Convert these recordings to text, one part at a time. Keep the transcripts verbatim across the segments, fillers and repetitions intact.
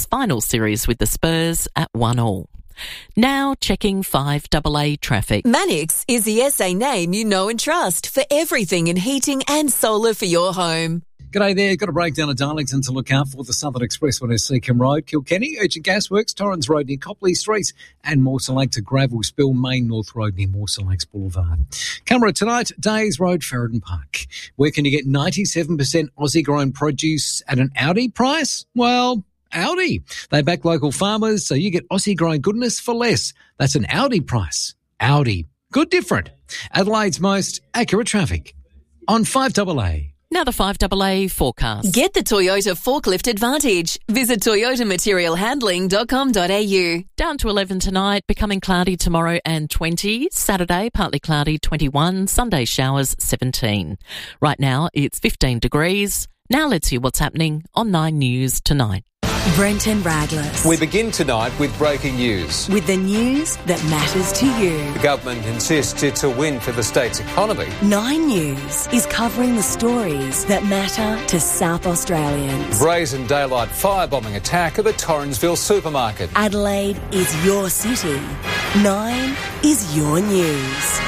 final series with the Spurs at one all. Now checking five A A traffic. Mannix is the S A name you know and trust for everything in heating and solar for your home. G'day there. Got a breakdown at Darlington to look out for. The Southern Expressway near Seacombe Road, Kilkenny, Urgent Gasworks, Torrens Road near Copley Street, and Mawson Lake to Gravel Spill, Main North Road near Mawson Lakes Boulevard. Camera tonight, Days Road, Ferryden Park. Where can you get ninety-seven percent Aussie-grown produce at an Audi price? Well, Audi. They back local farmers, so you get Aussie-grown goodness for less. That's an Audi price. Audi. Good different. Adelaide's most accurate traffic on five A A. Now the five A A forecast. Get the Toyota Forklift Advantage. Visit toyota material handling dot com dot a u. Down to eleven tonight, becoming cloudy tomorrow and twenty. Saturday, partly cloudy, twenty-one. Sunday, showers, seventeen. Right now, it's fifteen degrees. Now let's hear what's happening on Nine News tonight. Brenton Radless. We begin tonight with breaking news. With the news that matters to you. The government insists it's a win for the state's economy. Nine News is covering the stories that matter to South Australians. Brazen daylight firebombing attack at the Torrensville supermarket. Adelaide is your city. Nine is your news.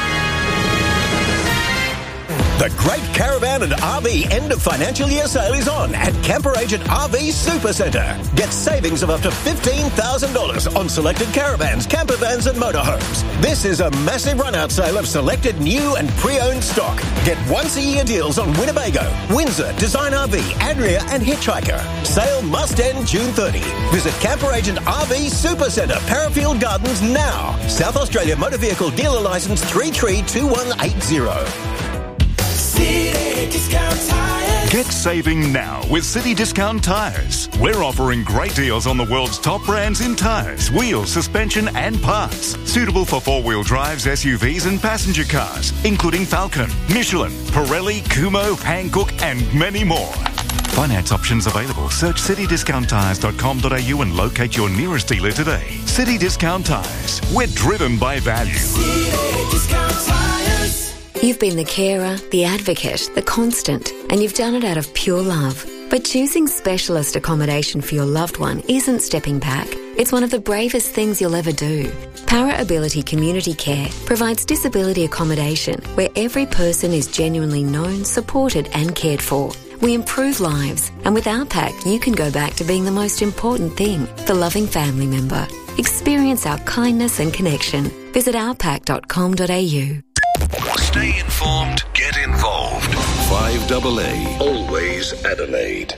The Great Caravan and R V end of financial year sale is on at Camper Agent R V Supercentre. Get savings of up to fifteen thousand dollars on selected caravans, camper vans and motorhomes. This is a massive run-out sale of selected new and pre-owned stock. Get once-a-year deals on Winnebago, Windsor, Design R V, Adria and Hitchhiker. Sale must end June thirtieth. Visit Camper Agent R V Supercentre, Parafield Gardens now. South Australia Motor Vehicle Dealer Licence three three two one eight zero. City Discount Tires. Get saving now with City Discount Tires. We're offering great deals on the world's top brands in tires, wheels, suspension and parts. Suitable for four-wheel drives, S U Vs and passenger cars, including Falcon, Michelin, Pirelli, Kumho, Hankook and many more. Finance options available. Search city discount tires dot com dot a u and locate your nearest dealer today. City Discount Tires. We're driven by value. City Discount Tires. You've been the carer, the advocate, the constant, and you've done it out of pure love. But choosing specialist accommodation for your loved one isn't stepping back. It's one of the bravest things you'll ever do. Para Ability Community Care provides disability accommodation where every person is genuinely known, supported and cared for. We improve lives, and with our pack, you can go back to being the most important thing, the loving family member. Experience our kindness and connection. Visit our pack dot com dot a u. Stay informed, get involved. five A A, always Adelaide.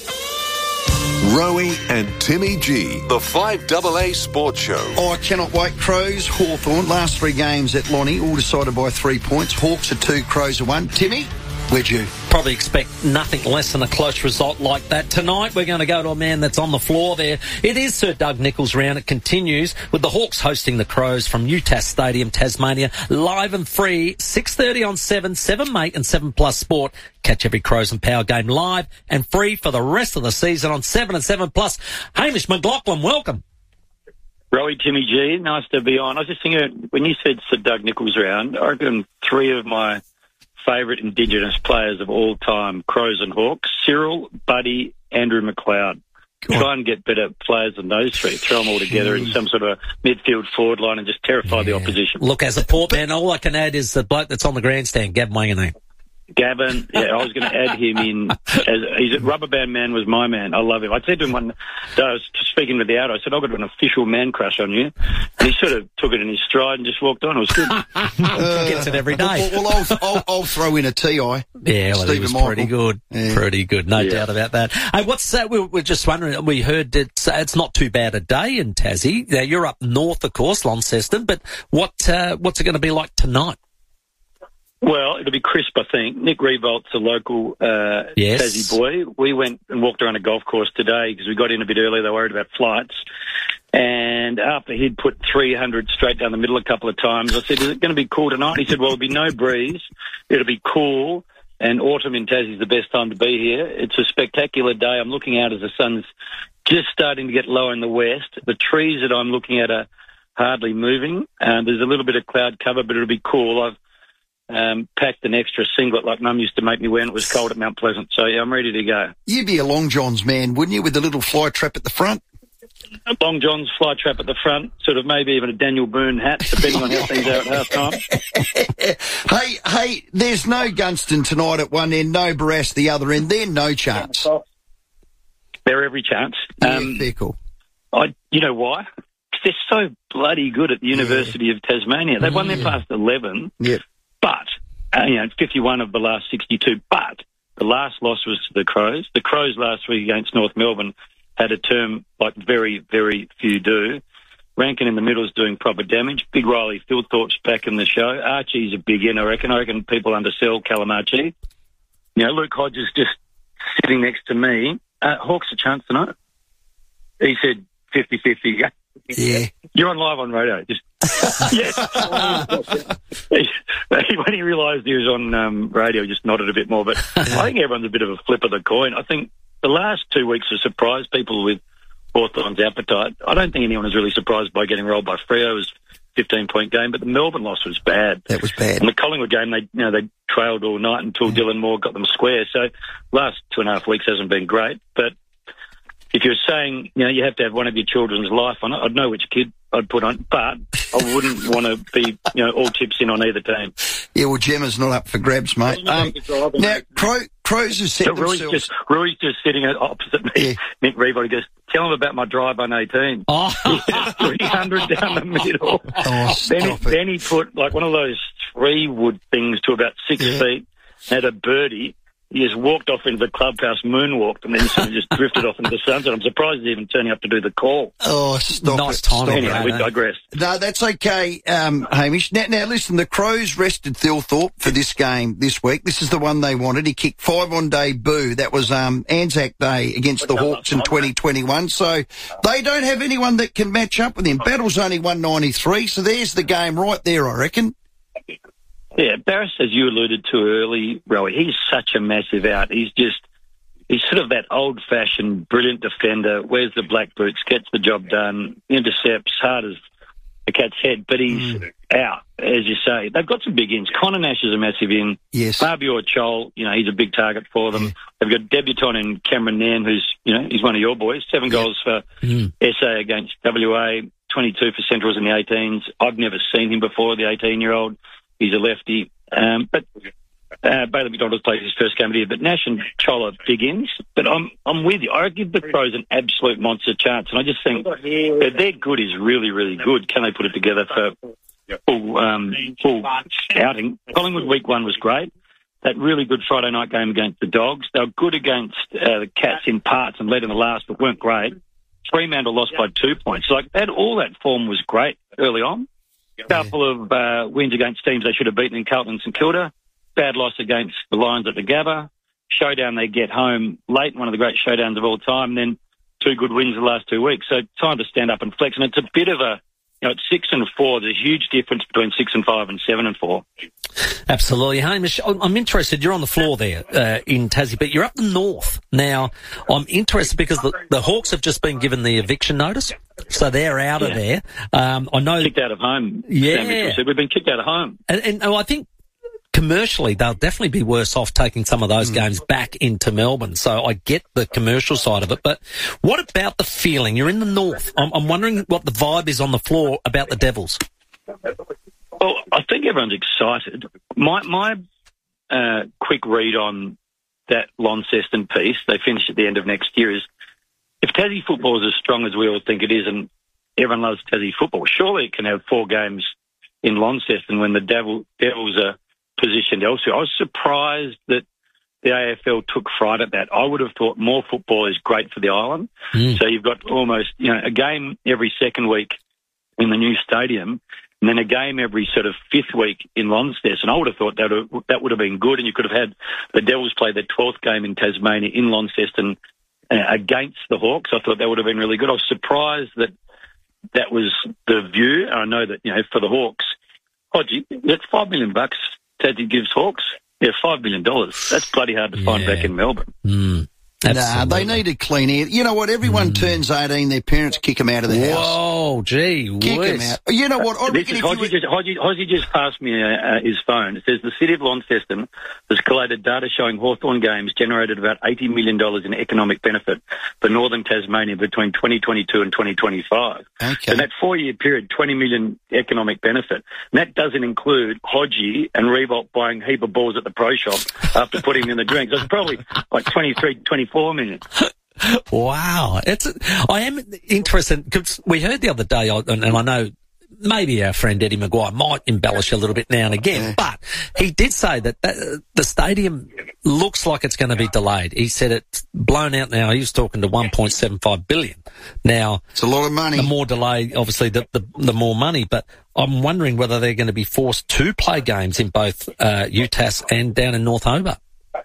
Rowie and Timmy G, the five A A Sports Show. Oh, I cannot wait. Crows, Hawthorn, last three games at Lonnie, all decided by three points. Hawks are two, Crows are one. Timmy, where'd you? Probably expect nothing less than a close result like that. Tonight we're going to go to a man that's on the floor there. It is Sir Doug Nicholls round. It continues with the Hawks hosting the Crows from UTAS Stadium, Tasmania, live and free, six thirty on seven, seven mate and seven plus sport. Catch every Crows and Power game live and free for the rest of the season on seven and seven plus. Hamish McLaughlin, welcome. Rowie, Timmy G, nice to be on. I was just thinking, when you said Sir Doug Nicholls round, I reckon three of my favourite Indigenous players of all time, Crows and Hawks, Cyril, Buddy, Andrew McLeod. Try and get better players than those three. Throw them all together in some sort of midfield forward line and just terrify yeah. the opposition. Look, as a Port man, all I can add is the bloke that's on the grandstand, Gavin Wanganeen. Gavin, yeah, I was going to add him in. As, he's a rubber band man was my man. I love him. I said to him one day, I was speaking with the out, I said, I've got an official man crush on you. And he sort of took it in his stride and just walked on. It was good. uh, Gets it every day. Well, well I'll, I'll, I'll throw in a T I. Yeah, well, he was Michael. pretty good. Yeah. Pretty good, no yeah. doubt about that. Hey, what's that? We we're just wondering, we heard it's, it's not too bad a day in Tassie. Now, you're up north, of course, Launceston, but what uh, what's it going to be like tonight? Well, it'll be crisp, I think. Nick Revolt's a local uh, yes. Tassie boy. We went and walked around a golf course today because we got in a bit early. They were worried about flights. And after he'd put three hundred straight down the middle a couple of times, I said, is it going to be cool tonight? He said, well, it'll be no breeze. It'll be cool. And autumn in Tassie is the best time to be here. It's a spectacular day. I'm looking out as the sun's just starting to get low in the west. The trees that I'm looking at are hardly moving. Uh, there's a little bit of cloud cover, but it'll be cool. I've Um, packed an extra singlet like Mum used to make me wear when it was cold at Mount Pleasant. So, yeah, I'm ready to go. You'd be a Long John's man, wouldn't you, with the little fly trap at the front? Long John's fly trap at the front, sort of maybe even a Daniel Boone hat, depending on how things are at half time. hey, hey, there's no Gunston tonight at one end, no Barras the other end. They're no chance. They're every chance. Yeah, Um, they're cool. I, you know why? 'Cause they're so bloody good at the University yeah. of Tasmania. They've won their past eleven, yep. but, uh, you know, fifty-one of the last sixty-two, but the last loss was to the Crows. The Crows last week against North Melbourne had a term like very, very few do. Rankin in the middle is doing proper damage. Big Riley Philthorpe's back in the show. Archie's a big in, I reckon. I reckon people undersell Callum Archie. You know, Luke Hodges just sitting next to me. Uh, Hawks a chance tonight. He said fifty-fifty. Yeah. You're on live on radio. Just yes. When he realised he was on um, radio, he just nodded a bit more. But I think everyone's a bit of a flip of the coin. I think the last two weeks have surprised people with Hawthorn's appetite. I don't think anyone was really surprised by getting rolled by Freo. It was a fifteen-point game, but the Melbourne loss was bad. That was bad. And the Collingwood game, they you know they trailed all night until yeah. Dylan Moore got them square. So last two and a half weeks hasn't been great. But if you're saying, you know, you have to have one of your children's life on it, I'd know which kid I'd put on, but I wouldn't want to be, you know, all chips in on either team. Yeah, well, Gemma's not up for grabs, mate. Um, now, Crow, Crows have set so Rui's themselves... Just, Rui's just sitting opposite me, yeah. Nick Reeve. He goes, tell him about my drive on eighteen. Oh. three hundred down the middle. Oh, stop then, he, it. then he put, like, one of those three wood things to about six yeah. feet, had a birdie. He just walked off into the clubhouse, moonwalked, and then sort of just drifted off into the sunset. I'm surprised he's even turning up to do the call. Oh, stop nice it. timing. Anyway, we digress. No, that's okay, um, Hamish. Now, now, listen, the Crows rested Thilthorpe for this game this week. This is the one they wanted. He kicked five on debut. That was um, Anzac Day against the Hawks in twenty twenty-one. So they don't have anyone that can match up with him. Battle's only one ninety-three, so there's the game right there, I reckon. Yeah, Barras, as you alluded to early, Rowie, he's such a massive out. He's just, he's sort of that old-fashioned, brilliant defender, wears the black boots, gets the job done, intercepts, hard as a cat's head, but he's mm. out, as you say. They've got some big ins. Connor Nash is a massive in. Yes. Mabior Chol, you know, he's a big target for them. Yeah. They've got debutant in Cameron Nairn, who's, you know, he's one of your boys. Seven yeah. goals for mm. S A against W A, twenty-two for Centrals in the eighteens. I've never seen him before, the eighteen-year-old. He's a lefty. Um, but uh, Bailey McDonald's played his first game of the year. But Nash and Chol are big ins. But I'm I'm with you. I give the Crows an absolute monster chance. And I just think that their good is really, really good. Can they put it together for full, um, full outing? Collingwood week one was great. That really good Friday night game against the Dogs. They were good against uh, the Cats in parts and led in the last, but weren't great. Fremantle lost by two points. Like that, all that form was great early on. A couple of uh, wins against teams they should have beaten in Carlton and St Kilda. Bad loss against the Lions at the Gabba. Showdown they get home late, one of the great showdowns of all time. And then two good wins the last two weeks. So time to stand up and flex. And it's a bit of a, you know, it's six and four. There's a huge difference between six and five and seven and four. Absolutely. Hamish, I'm interested. You're on the floor there uh, in Tassie, but you're up the north. Now, I'm interested because the, the Hawks have just been given the eviction notice, so they're out yeah. of there. Um, I know kicked out of home. Yeah, Sam Mitchell said we've been kicked out of home, and, and oh, I think commercially they'll definitely be worse off taking some of those mm. games back into Melbourne. So I get the commercial side of it, but what about the feeling? You're in the north. I'm, I'm wondering what the vibe is on the floor about the Devils. Well, I think everyone's excited. My my uh, quick read on that Launceston piece, they finish at the end of next year, is if Tassie football is as strong as we all think it is and everyone loves Tassie football, surely it can have four games in Launceston when the Devil, Devils are positioned elsewhere. I was surprised that the A F L took fright at that. I would have thought more football is great for the island. Mm. So you've got almost, you know, a game every second week in the new stadium, and then a game every sort of fifth week in Launceston. I would have thought that would, that would have been good, and you could have had the Devils play their twelfth game in Tasmania in Launceston uh, against the Hawks. I thought that would have been really good. I was surprised that that was the view. And I know that, you know, for the Hawks, oh, gee, that's five million bucks Tassie gives Hawks. Yeah, five million dollars. That's bloody hard to find yeah. back in Melbourne. Mm. Nah, they need to clean air. You know what? Everyone mm. turns eighteen, their parents kick them out of the Whoa, house. Whoa, gee Kick whiz. them out. You know what? I This reckon is, if Hodgie, you just, Hodgie, Hodgie just passed me uh, uh, his phone. It says the City of Launceston has collated data showing Hawthorn Games generated about eighty million dollars in economic benefit for northern Tasmania between twenty twenty-two and twenty twenty-five. Okay. In that four-year period, twenty million dollars economic benefit. And that doesn't include Hodgie and Revolt buying a heap of balls at the pro shop after putting them in the drinks. It's probably like twenty-three, twenty-four million. Wow. It's, I am interested, because we heard the other day, and, and I know maybe our friend Eddie Maguire might embellish a little bit now and again, yeah. but he did say that, that the stadium looks like it's going to be delayed. He said it's blown out now. He was talking to one point seven five billion. Now, it's a lot of money. The more delay, obviously, the, the, the more money, but I'm wondering whether they're going to be forced to play games in both uh, U T A S and down in North Hobart.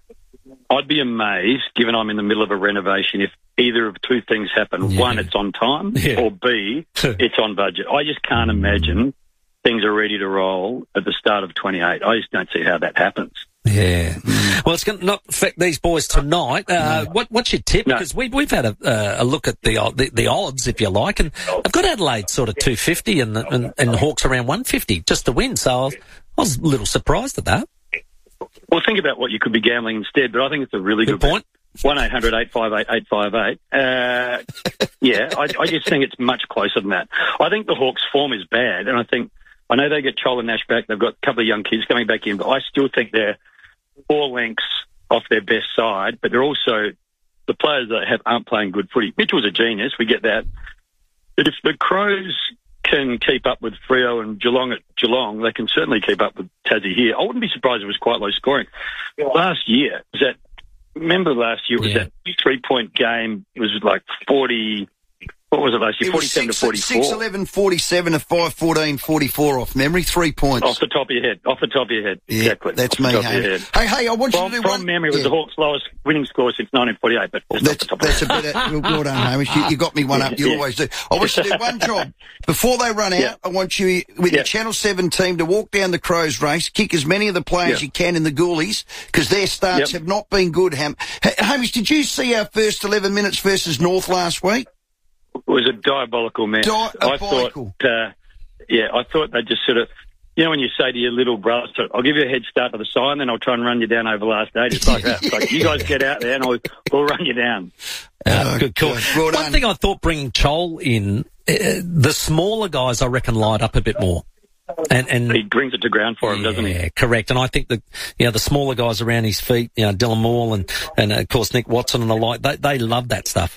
I'd be amazed, given I'm in the middle of a renovation, if either of two things happen. Yeah. One, it's on time, yeah. or B, it's on budget. I just can't imagine things are ready to roll at the start of twenty-eight. I just don't see how that happens. Yeah. Well, it's going to not affect these boys tonight. Uh, no. what, what's your tip? No. Because we, we've had a, uh, a look at the, the the odds, if you like, and I've got Adelaide sort of two fifty and, and, and Hawks around one fifty just to win. So I was, I was a little surprised at that. Well, think about what you could be gambling instead, but I think it's a really good, good point. one eight hundred eight five eight eight five eight. Uh, yeah, I, I just think it's much closer than that. I think the Hawks' form is bad, and I think, I know they get Chol and Nash back, they've got a couple of young kids coming back in, but I still think they're four lengths off their best side, but they're also, the players that have aren't playing good footy. Mitchell's a genius, we get that. But if the Crows can keep up with Freo and Geelong at Geelong, they can certainly keep up with Tassie here. I wouldn't be surprised if it was quite low scoring. Last year, was that, remember last year, it was yeah. that three-point game, it was like forty, what was it last year, forty-seven to forty-four? six eleven, forty-seven to five fourteen, forty-four off memory, three points. Off the top of your head, off the top of your head, yeah, exactly. That's off me, the top of your hey. head. Hey, hey, I want from, you to do from one... memory, it was yeah. the Hawks' lowest winning score since nineteen forty-eight, but it's that's, off the top that's of a better... Well done, Hamish. You, you got me one up. You yeah. always do. I want you to do one job. Before they run out, yeah. I want you, with yeah. your Channel seven team, to walk down the Crows race, kick as many of the players yeah. you can in the goalies, because their starts yep. have not been good, Ham. H- Hamish, did you see our first eleven minutes versus North last week? It was a diabolical match. Diabolical. I thought, uh, yeah, I thought they just sort of, you know, when you say to your little brother, so I'll give you a head start to the side, and then I'll try and run you down over last eight. It's like that. It's like, you guys get out there, and I'll, we'll run you down. Uh, oh, good call. Well One thing I thought bringing Chol in, uh, the smaller guys, I reckon, light up a bit more. And, and he brings it to ground for him, yeah, doesn't he? Yeah, correct. And I think that, you know, the smaller guys around his feet, you know, Dylan Moore and, and of course, Nick Watson and the like, they, they love that stuff.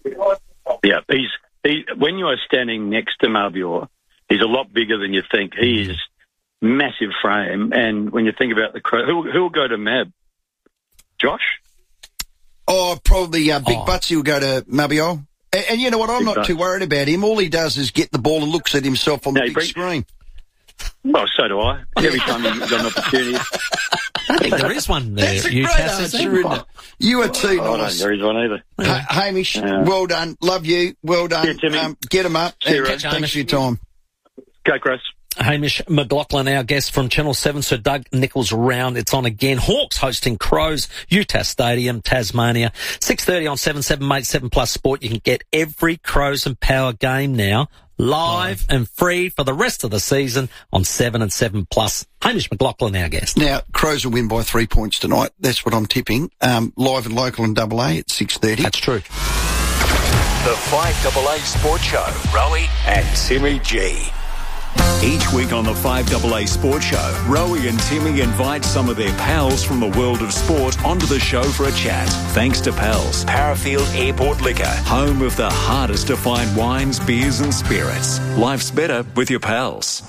Yeah, he's, he, when you are standing next to Marbior, he's a lot bigger than you think. He is massive frame, and when you think about the Crow, who who will go to Mab? Josh? Oh, probably uh, Big Oh. Butsy will go to Mabiol. And, and you know what? I'm Big not Butts. too worried about him. All he does is get the ball and looks at himself on No, the he big brings- screen. Well, so do I. Every time you've got an opportunity. I think there is one there. That's a You great Tass, answer, isn't it? You are too I don't nice. think there is one either. Ha- Hamish, Yeah. well done. Love you. Well done. Yeah, Timmy. Um, get him up. See you, And Rose. thanks for your time. Go, Chris. Hamish McLaughlin, our guest from Channel seven, Sir Doug Nichols round. It's on again. Hawks hosting Crows, U T A S Stadium, Tasmania. six thirty on seven seven eight seven Plus Sport. You can get every Crows and Power game now, live and free for the rest of the season on seven and seven Plus. Hamish McLaughlin, our guest. Now, Crows will win by three points tonight. That's what I'm tipping. Um, live and local and double A at six thirty. That's true. The five double A Sports Show. Rowie and Timmy G. Each week on the five double A Sports Show, Rowie and Timmy invite some of their pals from the world of sport onto the show for a chat. Thanks to Pals, Parafield Airport Liquor. home of the hardest to find wines, beers and spirits. Life's better with your pals.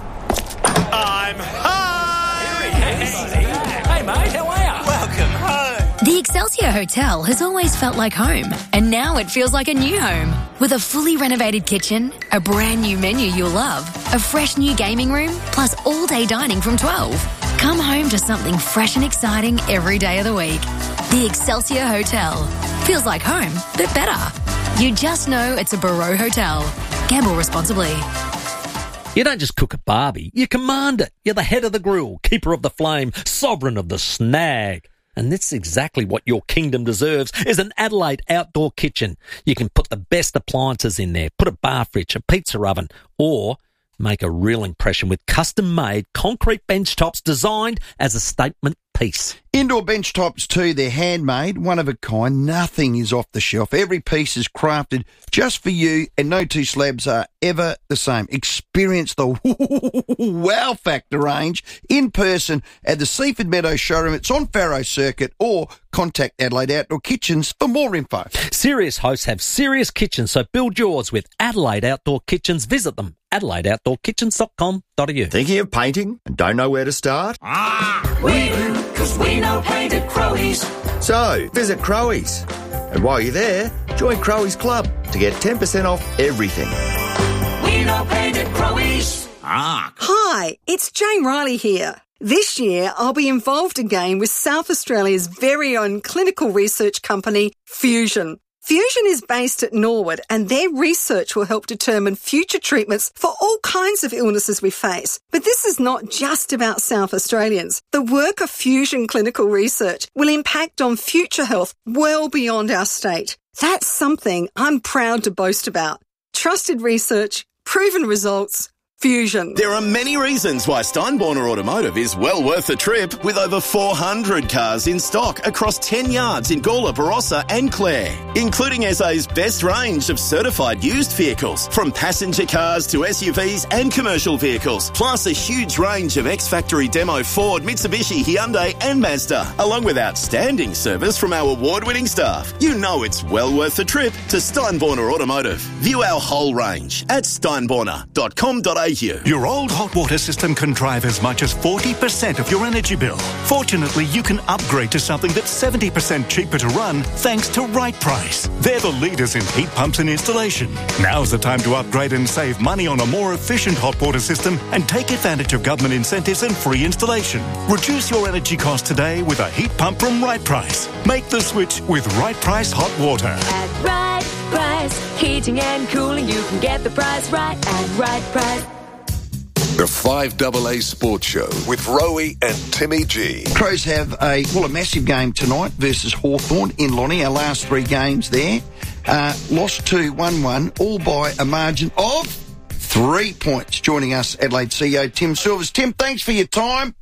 I'm home! Hey, mate, how are you? Welcome home! The Excelsior Hotel has always felt like home, and now it feels like a new home. With a fully renovated kitchen, a brand new menu you'll love, a fresh new gaming room, plus all-day dining from twelve. Come home to something fresh and exciting every day of the week. The Excelsior Hotel. Feels like home, but better. You just know it's a Barreau Hotel. Gamble responsibly. You don't just cook a barbie, you command it. You're the head of the grill, keeper of the flame, sovereign of the snag. And that's exactly what your kingdom deserves, is an Adelaide outdoor kitchen. You can put the best appliances in there, put a bar fridge, a pizza oven, or make a real impression with custom-made concrete bench tops designed as a statement piece. Indoor bench tops too, they're handmade, one of a kind. Nothing is off the shelf. Every piece is crafted just for you, and no two slabs are ever the same. Experience the wow factor range in person at the Seaford Meadows showroom. It's on Farrow Circuit, or contact Adelaide Outdoor Kitchens for more info. Serious hosts have serious kitchens, so build yours with Adelaide Outdoor Kitchens. Visit them, adelaide outdoor kitchens dot com dot a u. Thinking of painting and don't know where to start? Ah, we do, because we know paint at Crowies. So, visit Crowies. And while you're there, join Crowies Club to get ten percent off everything. We know paint at Crowies. Ah. Hi, it's Jane Riley here. This year, I'll be involved again with South Australia's very own clinical research company, Fusion. Fusion is based at Norwood, and their research will help determine future treatments for all kinds of illnesses we face. But this is not just about South Australians. The work of Fusion Clinical Research will impact on future health well beyond our state. That's something I'm proud to boast about. Trusted research, proven results, Fusion. There are many reasons why Steinborner Automotive is well worth the trip, with over four hundred cars in stock across ten yards in Gawler, Barossa and Clare, including S A's best range of certified used vehicles, from passenger cars to S U Vs and commercial vehicles, plus a huge range of ex-factory demo Ford, Mitsubishi, Hyundai and Mazda, along with outstanding service from our award-winning staff. You know it's well worth the trip to Steinborner Automotive. View our whole range at steinborner dot com dot a u. Your old hot water system can drive as much as forty percent of your energy bill. Fortunately, you can upgrade to something that's seventy percent cheaper to run thanks to Right Price. They're the leaders in heat pumps and installation. Now's the time to upgrade and save money on a more efficient hot water system and take advantage of government incentives and free installation. Reduce your energy cost today with a heat pump from Right Price. Make the switch with Right Price Hot Water. At Right Price, heating and cooling, you can get the price right at Right Price. The five A A Sports Show with Rowie and Timmy G. Crows have a, well, a massive game tonight versus Hawthorn in Lonnie. Our last three games there. Uh, lost two, won one, all by a margin of three points. Joining us, Adelaide C E O Tim Silvers. Tim, thanks for your time.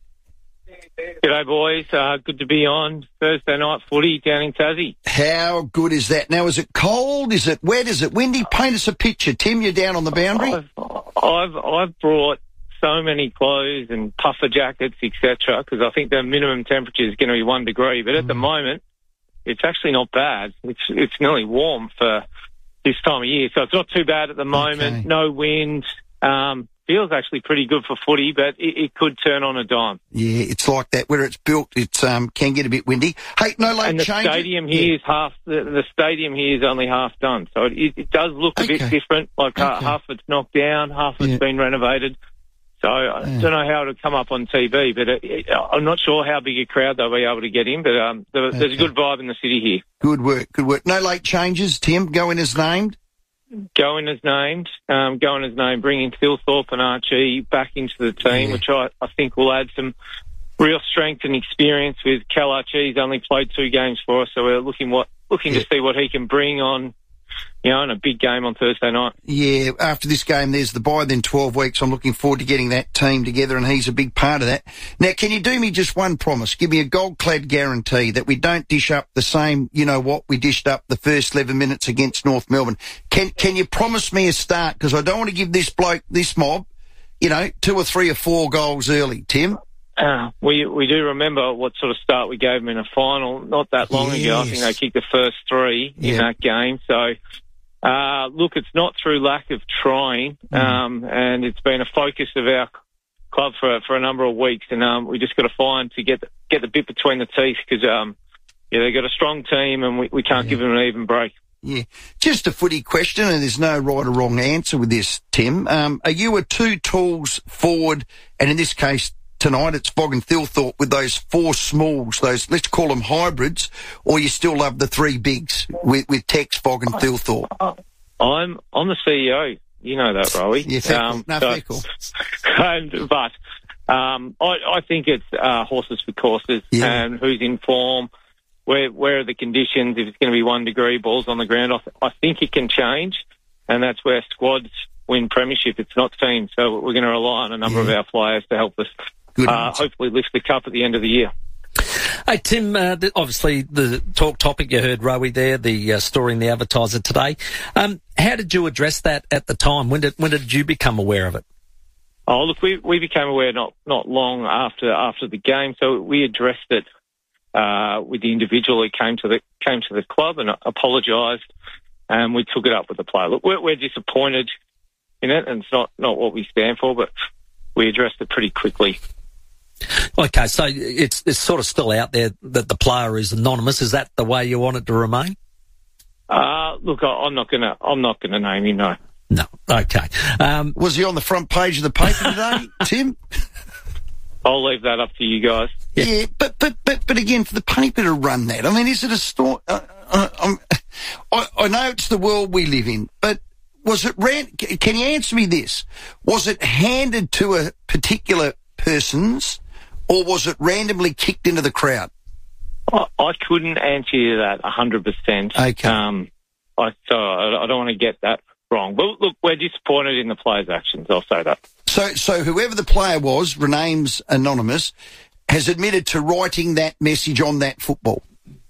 G'day, boys. Uh, good to be on Thursday night footy down in Tassie. How good is that? Now, is it cold? Is it wet? Is it windy? Paint us a picture. Tim, you're down on the boundary. I've, I've, I've brought so many clothes and puffer jackets, et cetera, because I think the minimum temperature is going to be one degree. But at mm. the moment, it's actually not bad. It's it's nearly warm for this time of year, so it's not too bad at the moment. Okay. No wind. Um, feels actually pretty good for footy, but it, it could turn on a dime. Yeah, it's like that. Where it's built, it um, can get a bit windy. Hey, no late and the changes. stadium here yeah. is half. The, the stadium here is only half done, so it, it does look a okay. bit different. Like okay. half of it's knocked down, half of it's yeah. been renovated. So I yeah. don't know how it'll come up on T V, but it, it, I'm not sure how big a crowd they'll be able to get in. But um, there, okay. there's a good vibe in the city here. Good work, good work. No late changes, Tim. Going as named. Going as named. Um, going as named. Bringing Thilthorpe and Archie back into the team, yeah. which I, I think will add some real strength and experience. With Cal Archie's only played two games for us, so we're looking what looking yeah. to see what he can bring on. You know, in a big game on Thursday night. Yeah, after this game, there's the bye, then twelve weeks. I'm looking forward to getting that team together, and he's a big part of that. Now, can you do me just one promise? Give me a gold-clad guarantee that we don't dish up the same, you know what, we dished up the first eleven minutes against North Melbourne. Can can you promise me a start? Because I don't want to give this bloke, this mob, you know, two or three or four goals early, Tim. Uh, we we do remember what sort of start we gave them in a final not that long yes. ago. I think they kicked the first three yeah. in that game. So, uh, look, it's not through lack of trying, mm. um, and it's been a focus of our club for for a number of weeks, and um, we just got to find to get the, get the bit between the teeth because um, yeah, they've got a strong team, and we, we can't yeah. give them an even break. Yeah, just a footy question, and there's no right or wrong answer with this, Tim. Um, are you a two tools forward, and in this case tonight it's Fogg and Thilthorpe with those four smalls, those, let's call them hybrids, or you still love the three bigs with, with Tex, Fogg and Thilthorpe? I'm I'm the C E O. You know that, Rowie. Yeah, fair um, cool. No, so, fair cool. And, but Um, I, I think it's uh, horses for courses Yeah. and who's in form, where where are the conditions, if it's going to be one degree, balls on the ground. I, th- I think it can change, and that's where squads win premiership. It's not teams, so we're going to rely on a number Yeah. of our players to help us Good uh, answer. hopefully lift the cup at the end of the year. Hey, Tim, uh, th- obviously the talk topic, you heard Rowie there, the uh, story in the Advertiser today. Um, how did you address that at the time? When did when did you become aware of it? Oh, look, we we became aware not, not long after after the game, so we addressed it uh, with the individual who came to the came to the club and apologised, and we took it up with the player. Look, we're, we're disappointed in it, and it's not, not what we stand for, but we addressed it pretty quickly. Okay, so it's it's sort of still out there that the player is anonymous. Is that the way you want it to remain? Uh, look, I, I'm not gonna I'm not gonna name him. No. No. Okay. Um, Was he on the front page of the paper today, Tim? I'll leave that up to you guys. Yeah, yeah but, but but but again, for the paper to run that, I mean, is it a story? Uh, uh, um, I, I know it's the world we live in, but was it ran? Can you answer me this? Was it handed to a particular person's, or was it randomly kicked into the crowd? I, I couldn't answer you that one hundred percent. Okay. Um, I, so I, I don't want to get that wrong. But look, we're disappointed in the players' actions. I'll say that. So, so whoever the player was, rename's anonymous, has admitted to writing that message on that football.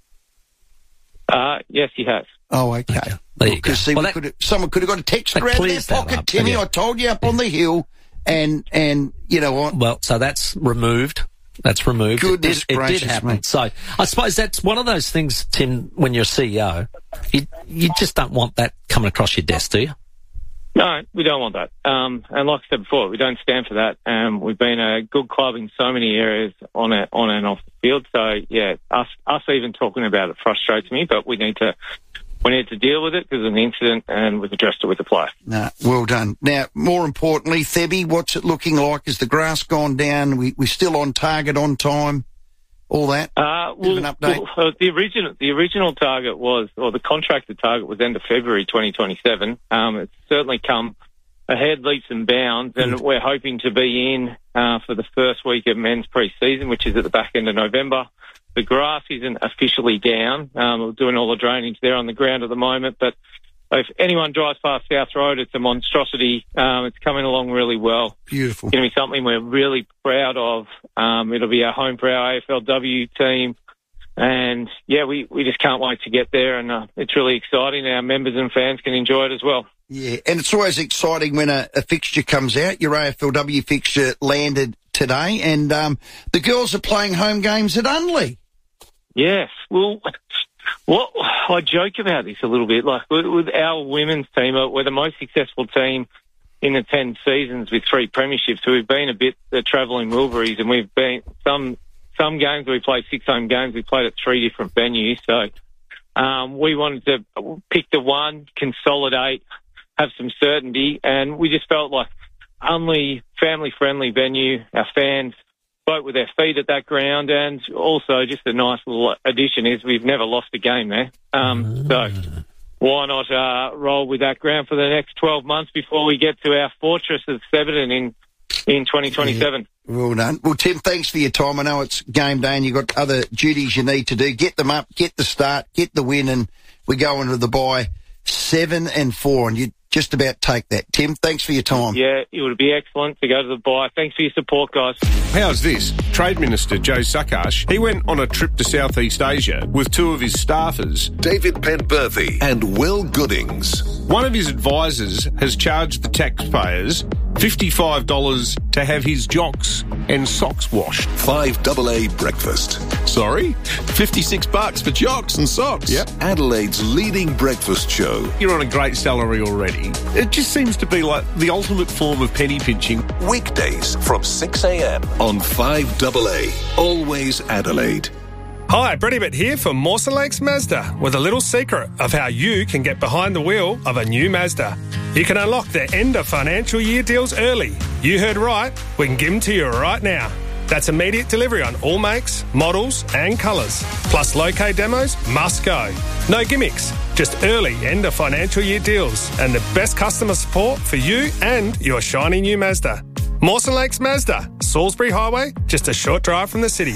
Uh, yes, he has. Oh, okay. okay. There you go. Because see, Well, we that- could have, someone could have got a text that around their clears that pocket, up, Timmy. yeah. I told you up on the hill, and and you know what? Well, so that's removed. That's removed. Goodness it did, it gracious did happen. me. So I suppose that's one of those things, Tim, when you're C E O, you, you just don't want that coming across your desk, do you? No, we don't want that. Um, and like I said before, we don't stand for that. Um, we've been a good club in so many areas on a, on and off the field. So yeah, us us even talking about it frustrates me. But we need to we need to deal with it because of the incident, and we've addressed it with the player. No, well done. Now, more importantly, Thebby, what's it looking like? Has the grass gone down? We we still on target, on time, all that? Uh, Bit of well, an update. well, uh, the original the original target was, or the contracted target was end of February twenty twenty-seven. Um, it's certainly come ahead leaps and bounds, and we're hoping to be in uh, for the first week of men's pre-season, which is at the back end of November. The grass isn't officially down. Um, we're doing all the drainage there on the ground at the moment, but if anyone drives past South Road, it's a monstrosity. Um, it's coming along really well. Beautiful. It's going to be something we're really proud of. Um, it'll be our home for our A F L W team. And, yeah, we, we just can't wait to get there, and uh, it's really exciting. Our members and fans can enjoy it as well. Yeah, and it's always exciting when a, a fixture comes out. Your A F L W fixture landed today, and um, the girls are playing home games at Unley. Yes. Well, what I joke about this a little bit. Like, with, with our women's team, uh, we're the most successful team in the ten seasons with three premierships. So we've been a bit the travelling Wilburys, and we've been some some games we played six home games. We played at three different venues. So um, we wanted to pick the one, consolidate, have some certainty, and we just felt like Unley, family-friendly venue. Our fans vote with their feet at that ground, and also just a nice little addition is we've never lost a game there. Um, so why not uh, roll with that ground for the next twelve months before we get to our fortress of Severton in in twenty twenty-seven? Yeah, well done. Well, Tim, thanks for your time. I know it's game day and you've got other duties you need to do. Get them up, get the start, get the win, and we go into the bye seven and four, and you just about take that. Tim, thanks for your time. Yeah, it would be excellent to go to the bye. Thanks for your support, guys. How's this? Trade Minister Joe Sakash, he went on a trip to Southeast Asia with two of his staffers, David Penberthy and Will Goodings. One of his advisors has charged the taxpayers fifty-five dollars to have his jocks and socks washed. five double A breakfast. Sorry? fifty-six bucks for jocks and socks. Yep. Adelaide's leading breakfast show. You're on a great salary already. It just seems to be like the ultimate form of penny pinching. Weekdays from six a.m. on five double A. Always Adelaide. Hi, Brett Ibbott here for Mawson Lakes Mazda with a little secret of how you can get behind the wheel of a new Mazda. You can unlock their end of financial year deals early. You heard right, we can give them to you right now. That's immediate delivery on all makes, models and colours. Plus low-K demos must go. No gimmicks, just early end of financial year deals and the best customer support for you and your shiny new Mazda. Mawson Lakes Mazda, Salisbury Highway, just a short drive from the city.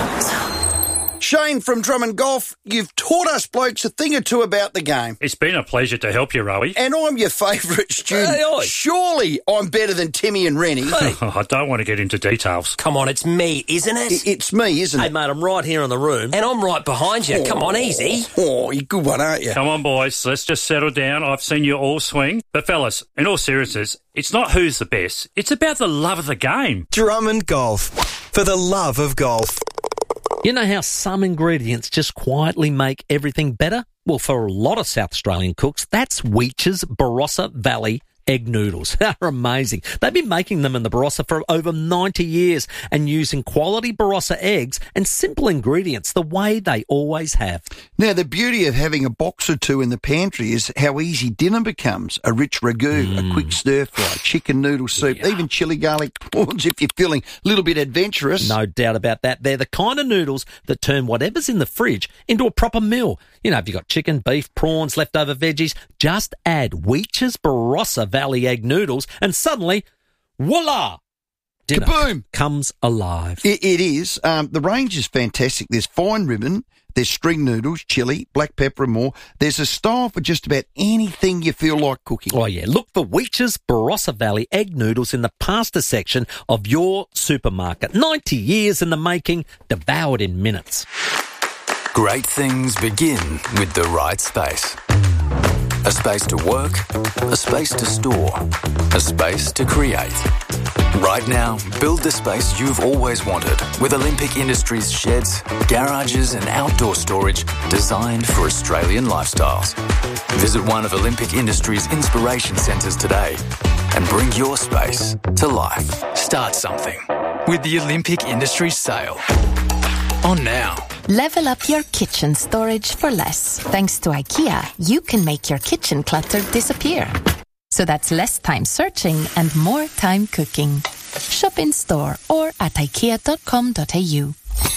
Shane from Drummond Golf, you've taught us blokes a thing or two about the game. It's been a pleasure to help you, Rowie. And I'm your favourite student. Hey, oi. Surely I'm better than Timmy and Rennie. Hey. I don't want to get into details. Come on, it's me, isn't it? I- It's me, isn't Hey, it? mate, I'm right here in the room, and I'm right behind you. Oh. Come on, easy. Oh, you're a good one, aren't you? Come on, boys, let's just settle down. I've seen you all swing. But, fellas, in all seriousness, it's not who's the best. It's about the love of the game. Drummond Golf. For the love of golf. You know how some ingredients just quietly make everything better? Well, for a lot of South Australian cooks, that's Weech's Barossa Valley egg noodles. They're amazing. They've been making them in the Barossa for over ninety years and using quality Barossa eggs and simple ingredients the way they always have. Now, the beauty of having a box or two in the pantry is how easy dinner becomes. A rich ragu, mm. a quick stir-fry, chicken noodle soup, yeah. even chili garlic prawns if you're feeling a little bit adventurous. No doubt about that. They're the kind of noodles that turn whatever's in the fridge into a proper meal. You know, if you've got chicken, beef, prawns, leftover veggies, just add Weech's Barossa Valley egg noodles and suddenly, voila! Dinner Kaboom! Comes alive. It, it is. Um, the range is fantastic. There's fine ribbon, there's string noodles, chili, black pepper and more. There's a style for just about anything you feel like cooking. Oh, yeah. Look for Weech's Barossa Valley egg noodles in the pasta section of your supermarket. ninety years in the making, devoured in minutes. Great things begin with the right space. A space to work, a space to store, a space to create. Right now, build the space you've always wanted with Olympic Industries sheds, garages and outdoor storage designed for Australian lifestyles. Visit one of Olympic Industries' inspiration centres today and bring your space to life. Start something with the Olympic Industries sale. On now. Level up your kitchen storage for less. Thanks to IKEA, you can make your kitchen clutter disappear. So that's less time searching and more time cooking. Shop in store or at ikea dot com dot a u.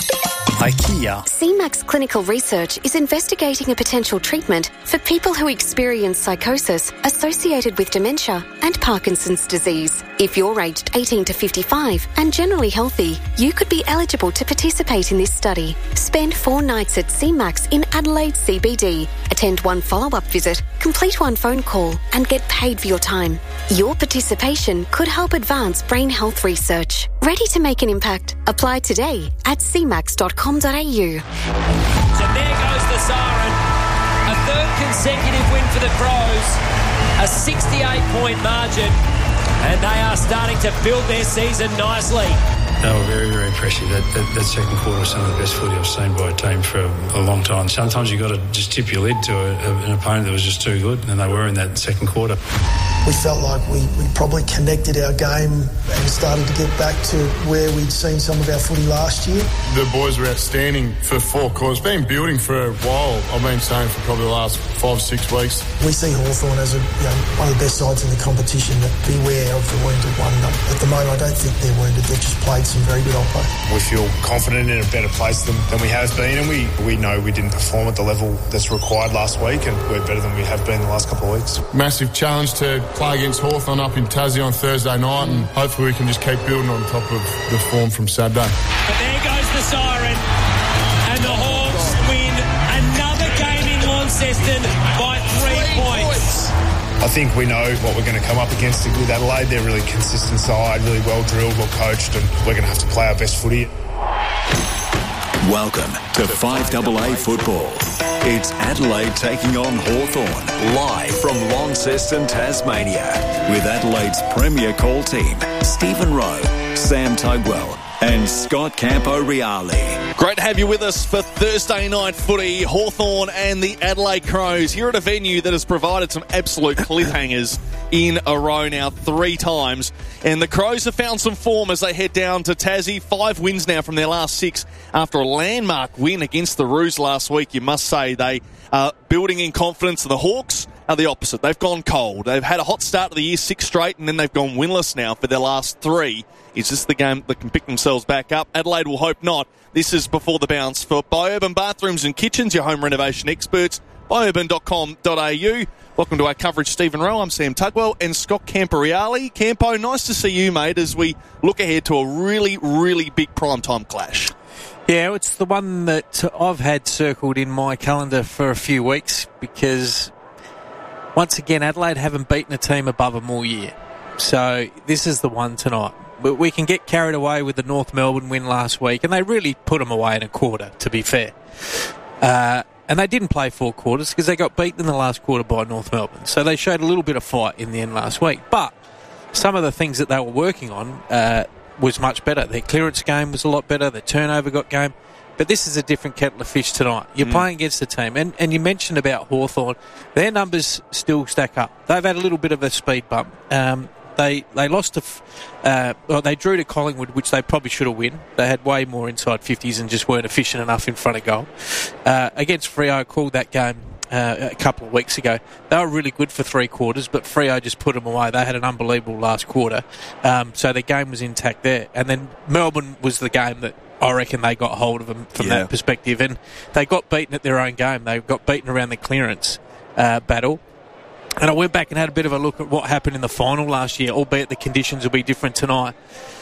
IKEA. C MAX Clinical Research is investigating a potential treatment for people who experience psychosis associated with dementia and Parkinson's disease. If you're aged eighteen to fifty-five and generally healthy, you could be eligible to participate in this study. Spend four nights at C MAX in Adelaide C B D. Attend one follow-up visit, complete one phone call and get paid for your time. Your participation could help advance brain health research. Ready to make an impact? Apply today at c max dot com dot a u. So there goes the siren. A third consecutive win for the Crows. A sixty-eight point margin. And they are starting to build their season nicely. They were very, very impressive. That, that, that second quarter was some of the best footy I've seen by a team for a, a long time. Sometimes you've got to just tip your lid to a, a, an opponent that was just too good, and they were in that second quarter. We felt like we, we probably connected our game and started to get back to where we'd seen some of our footy last year. The boys were outstanding for four quarters. It's been building for a while. I've been saying for probably the last five, six weeks. We see Hawthorn as a, you know, one of the best sides in the competition. Beware of the wounded one. At the moment, I don't think they're wounded. They've just played some very good oppo. We feel confident in a better place than, than we have been, and we, we know we didn't perform at the level that's required last week, and we're better than we have been the last couple of weeks. Massive challenge to play against Hawthorn up in Tassie on Thursday night, and hopefully we can just keep building on top of the form from Saturday. But there goes the siren, and the Hawks win another game in Launceston by three, three points. points. I think we know what we're going to come up against with Adelaide. They're a really consistent side, really well drilled, well coached, and we're going to have to play our best footy. Welcome to five A A football. It's Adelaide taking on Hawthorn, live from Launceston, Tasmania, with Adelaide's premier call team, Stephen Rowe, Sam Tugwell and Scott Campo-Reale. Great to have you with us for Thursday night footy. Hawthorn and the Adelaide Crows here at a venue that has provided some absolute cliffhangers in a row now three times. And the Crows have found some form as they head down to Tassie. Five wins now from their last six after a landmark win against the Roos last week. You must say they are building in confidence. The Hawks are the opposite. They've gone cold. They've had a hot start to the year, six straight, and then they've gone winless now for their last three. Is this the game that can pick themselves back up? Adelaide will hope not. This is before the bounce. For Biourban Bathrooms and Kitchens, your home renovation experts, by urban dot com dot a u. Welcome to our coverage, Stephen Rowe. I'm Sam Tugwell and Scott Camporeale. Campo, nice to see you, mate, as we look ahead to a really, really big primetime clash. Yeah, it's the one that I've had circled in my calendar for a few weeks because, once again, Adelaide haven't beaten a team above them all year. So this is the one tonight. We can get carried away with the North Melbourne win last week, and they really put them away in a quarter, to be fair. Uh... And they didn't play four quarters because they got beaten in the last quarter by North Melbourne. So they showed a little bit of fight in the end last week. But some of the things that they were working on uh, was much better. Their clearance game was a lot better. Their turnover got game. But this is a different kettle of fish tonight. You're mm. playing against a team. And, and you mentioned about Hawthorn. Their numbers still stack up. They've had a little bit of a speed bump. Um, They they lost to, uh, well, they drew to Collingwood, which they probably should have won. They had way more inside fifties and just weren't efficient enough in front of goal. Uh, against Freo, called that game uh, a couple of weeks ago. They were really good for three quarters, but Freo just put them away. They had an unbelievable last quarter, um, so the game was intact there. And then Melbourne was the game that I reckon they got hold of them from yeah. that perspective, and they got beaten at their own game. They got beaten around the clearance uh, battle. And I went back and had a bit of a look at what happened in the final last year, albeit the conditions will be different tonight.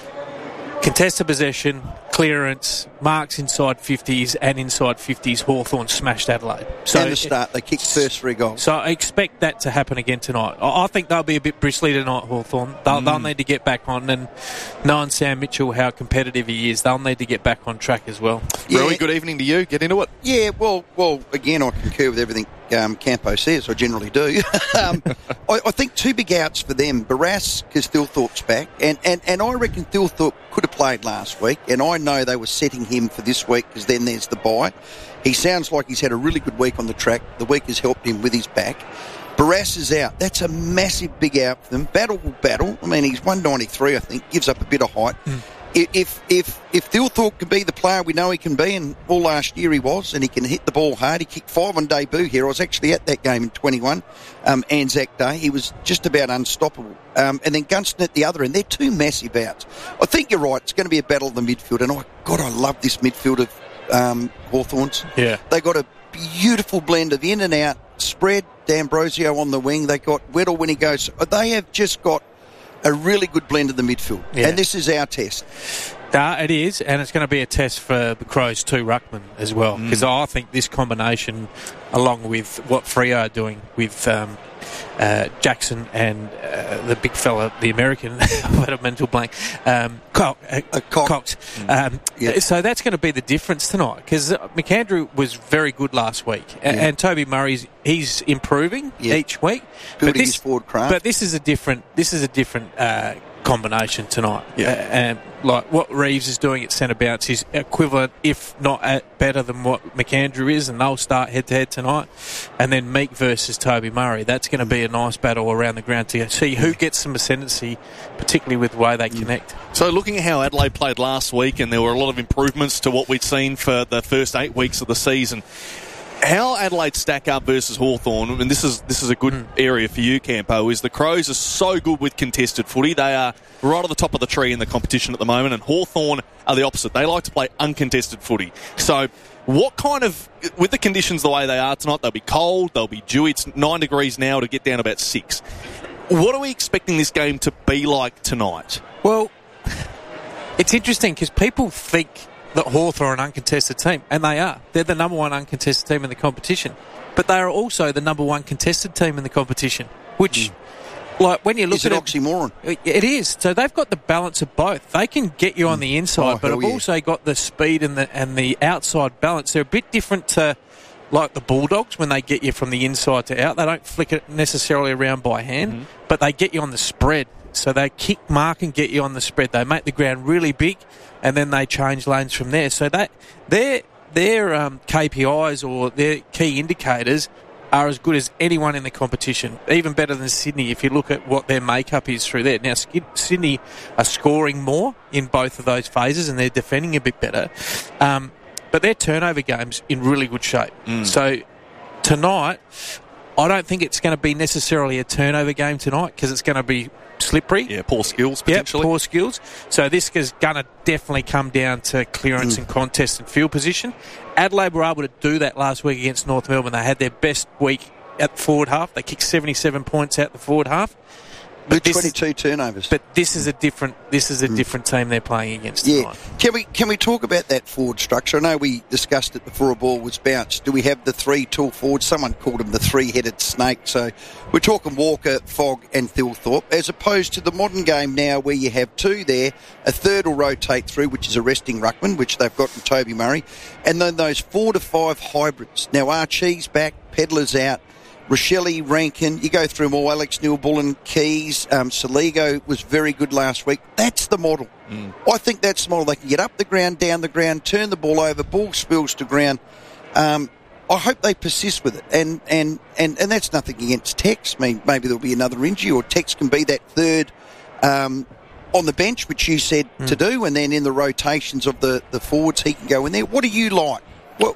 Contested possession, clearance, marks inside fifties and inside fifties, Hawthorn smashed Adelaide. So and the start, they kicked the first three goals. So I expect that to happen again tonight. I think they'll be a bit bristly tonight, Hawthorn. They'll, mm. they'll need to get back on, and knowing Sam Mitchell, how competitive he is, they'll need to get back on track as well. Yeah. Really good evening to you. Get into it. Yeah, well, well, again, I concur with everything um, Campo says. I generally do. um, I, I think two big outs for them. Barrass, because Thilthorpe's back, and, and, and I reckon Thilthorpe could have played last week, and I know they were setting him for this week because then there's the bye. He sounds like he's had a really good week on the track. The week has helped him with his back. Barrass is out. That's a massive big out for them. Battle will battle. I mean, he's one ninety-three, I think, gives up a bit of height. Mm. If if if Thilthorpe can be the player we know he can be, and all last year he was, and he can hit the ball hard. He kicked five on debut here. I was actually at that game in twenty-one, um, Anzac Day. He was just about unstoppable. Um, and then Gunston at the other end. They're two massive outs. I think you're right. It's going to be a battle of the midfield. And, oh, God, I love this midfield of um, Hawthorns. Yeah. They got a beautiful blend of in and out spread. D'Ambrosio on the wing. They got Weddle when he goes. They have just got a really good blend of the midfield. Yeah. And this is our test. Uh, it is, and it's going to be a test for the Crows too, Ruckman, as well. Because mm. I think this combination, along with what Freo are doing with um, uh, Jackson and uh, the big fella, the American, I've had a mental blank, um, Cox. Uh, uh, Cox. Cox. Mm. Um, yeah. So that's going to be the difference tonight. Because McAndrew was very good last week. Yeah. And Toby Murray's, he's improving yeah. each week. Building but this, his forward craft. But this is a different, this is a different uh, combination tonight. Yeah. Uh, and like what Reeves is doing at centre bounce is equivalent, if not at better than what McAndrew is, and they'll start head to head tonight. And then Meek versus Toby Murray. That's going to be a nice battle around the ground to see who gets some ascendancy, particularly with the way they connect. So looking at how Adelaide played last week, and there were a lot of improvements to what we'd seen for the first eight weeks of the season. How Adelaide stack up versus Hawthorn, and this is this is a good mm. area for you, Campo, is the Crows are so good with contested footy. They are right at the top of the tree in the competition at the moment, and Hawthorn are the opposite. They like to play uncontested footy. So what kind of, with the conditions the way they are tonight, they'll be cold, they'll be dewy. It's nine degrees now to get down about six. What are we expecting this game to be like tonight? Well, it's interesting because people think that Hawthorn are an uncontested team, and they are. They're the number one uncontested team in the competition. But they are also the number one contested team in the competition, which, mm. like, when you look is at it... it... oxymoron. It is. So they've got the balance of both. They can get you on the inside, oh, but have yeah. also got the speed and the and the outside balance. They're a bit different to, like, the Bulldogs when they get you from the inside to out. They don't flick it necessarily around by hand, mm-hmm. but they get you on the spread. So they kick, mark, and get you on the spread. They make the ground really big, and then they change lanes from there. So that their their um, K P Is or their key indicators are as good as anyone in the competition, even better than Sydney if you look at what their makeup is through there. Now, Sydney are scoring more in both of those phases, and they're defending a bit better. Um, but their turnover game's in really good shape. Mm. So tonight, I don't think it's going to be necessarily a turnover game tonight because it's going to be slippery. Yeah, poor skills potentially. Yep, poor skills. So this is going to definitely come down to clearance mm. and contest and field position. Adelaide were able to do that last week against North Melbourne. They had their best week at the forward half. They kicked seventy-seven points out the forward half. With twenty-two is, turnovers. But this is a different this is a mm. different team they're playing against yeah. tonight. Can we can we talk about that forward structure? I know we discussed it before a ball was bounced. Do we have the three tall forwards? Someone called them the three-headed snake. So we're talking Walker, Fogg and Thilthorpe, as opposed to the modern game now where you have two there, a third will rotate through, which is a resting ruckman, which they've got from Toby Murray, and then those four to five hybrids. Now Archie's back, Pedler's out, Rochelle, Rankin, you go through them all, Alex Neil-Bullen, Keys, um, Saligo was very good last week. That's the model. Mm. I think that's the model. They can get up the ground, down the ground, turn the ball over, ball spills to ground. Um, I hope they persist with it. And, and, and, and that's nothing against Tex. I mean, maybe there'll be another injury, or Tex can be that third um, on the bench, which you said mm. to do, and then in the rotations of the, the forwards, he can go in there. What do you like? Well,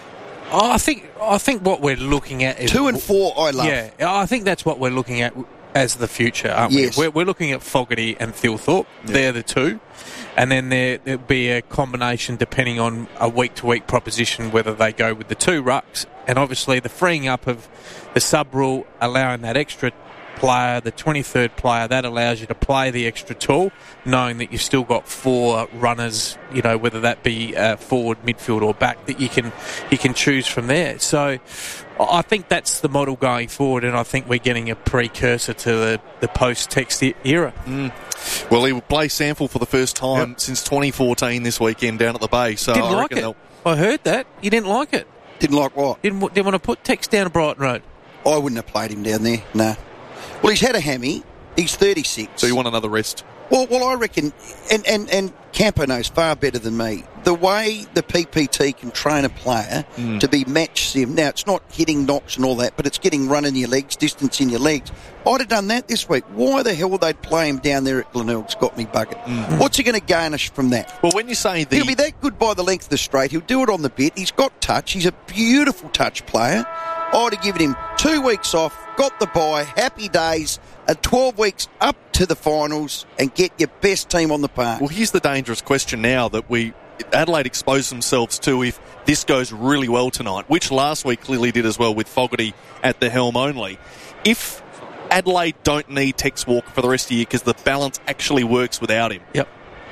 Oh, I think I think what we're looking at is... Two and four, I love. Yeah, I think that's what we're looking at as the future, aren't yes. we? We're, we're looking at Fogarty and Thilthorpe. Yeah. They're the two. And then there, there'll be a combination depending on a week-to-week proposition, whether they go with the two rucks. And obviously the freeing up of the sub-rule, allowing that extra player, the twenty-third player, that allows you to play the extra tall, knowing that you've still got four runners, you know, whether that be uh, forward, midfield or back, that you can you can choose from there. So I think that's the model going forward, and I think we're getting a precursor to the, the post-Tex era. Mm. Well, he will play Sample for the first time yep. since twenty fourteen this weekend down at the Bay. So didn't I like reckon it. I heard that. You didn't like it. Didn't like what? Didn't, didn't want to put Tex down at Brighton Road. I wouldn't have played him down there, no. Well, he's had a hammy. He's thirty-six. So you want another rest? Well, well, I reckon, and, and, and Campo knows far better than me, the way the P P T can train a player mm. to be match sim. Now, it's not hitting knocks and all that, but it's getting run in your legs, distance in your legs. I'd have done that this week. Why the hell would they play him down there at Glenelg's got me buggered? Mm. What's he going to garnish from that? Well, when you say the... He'll be that good by the length of the straight. He'll do it on the bit. He's got touch. He's a beautiful touch player. I'd have given him two weeks off, got the bye, happy days, and twelve weeks up to the finals and get your best team on the park. Well, here's the dangerous question now that we Adelaide expose themselves to if this goes really well tonight, which last week clearly did as well with Fogarty at the helm only. If Adelaide don't need Tex Walker for the rest of the year because the balance actually works without him, yep.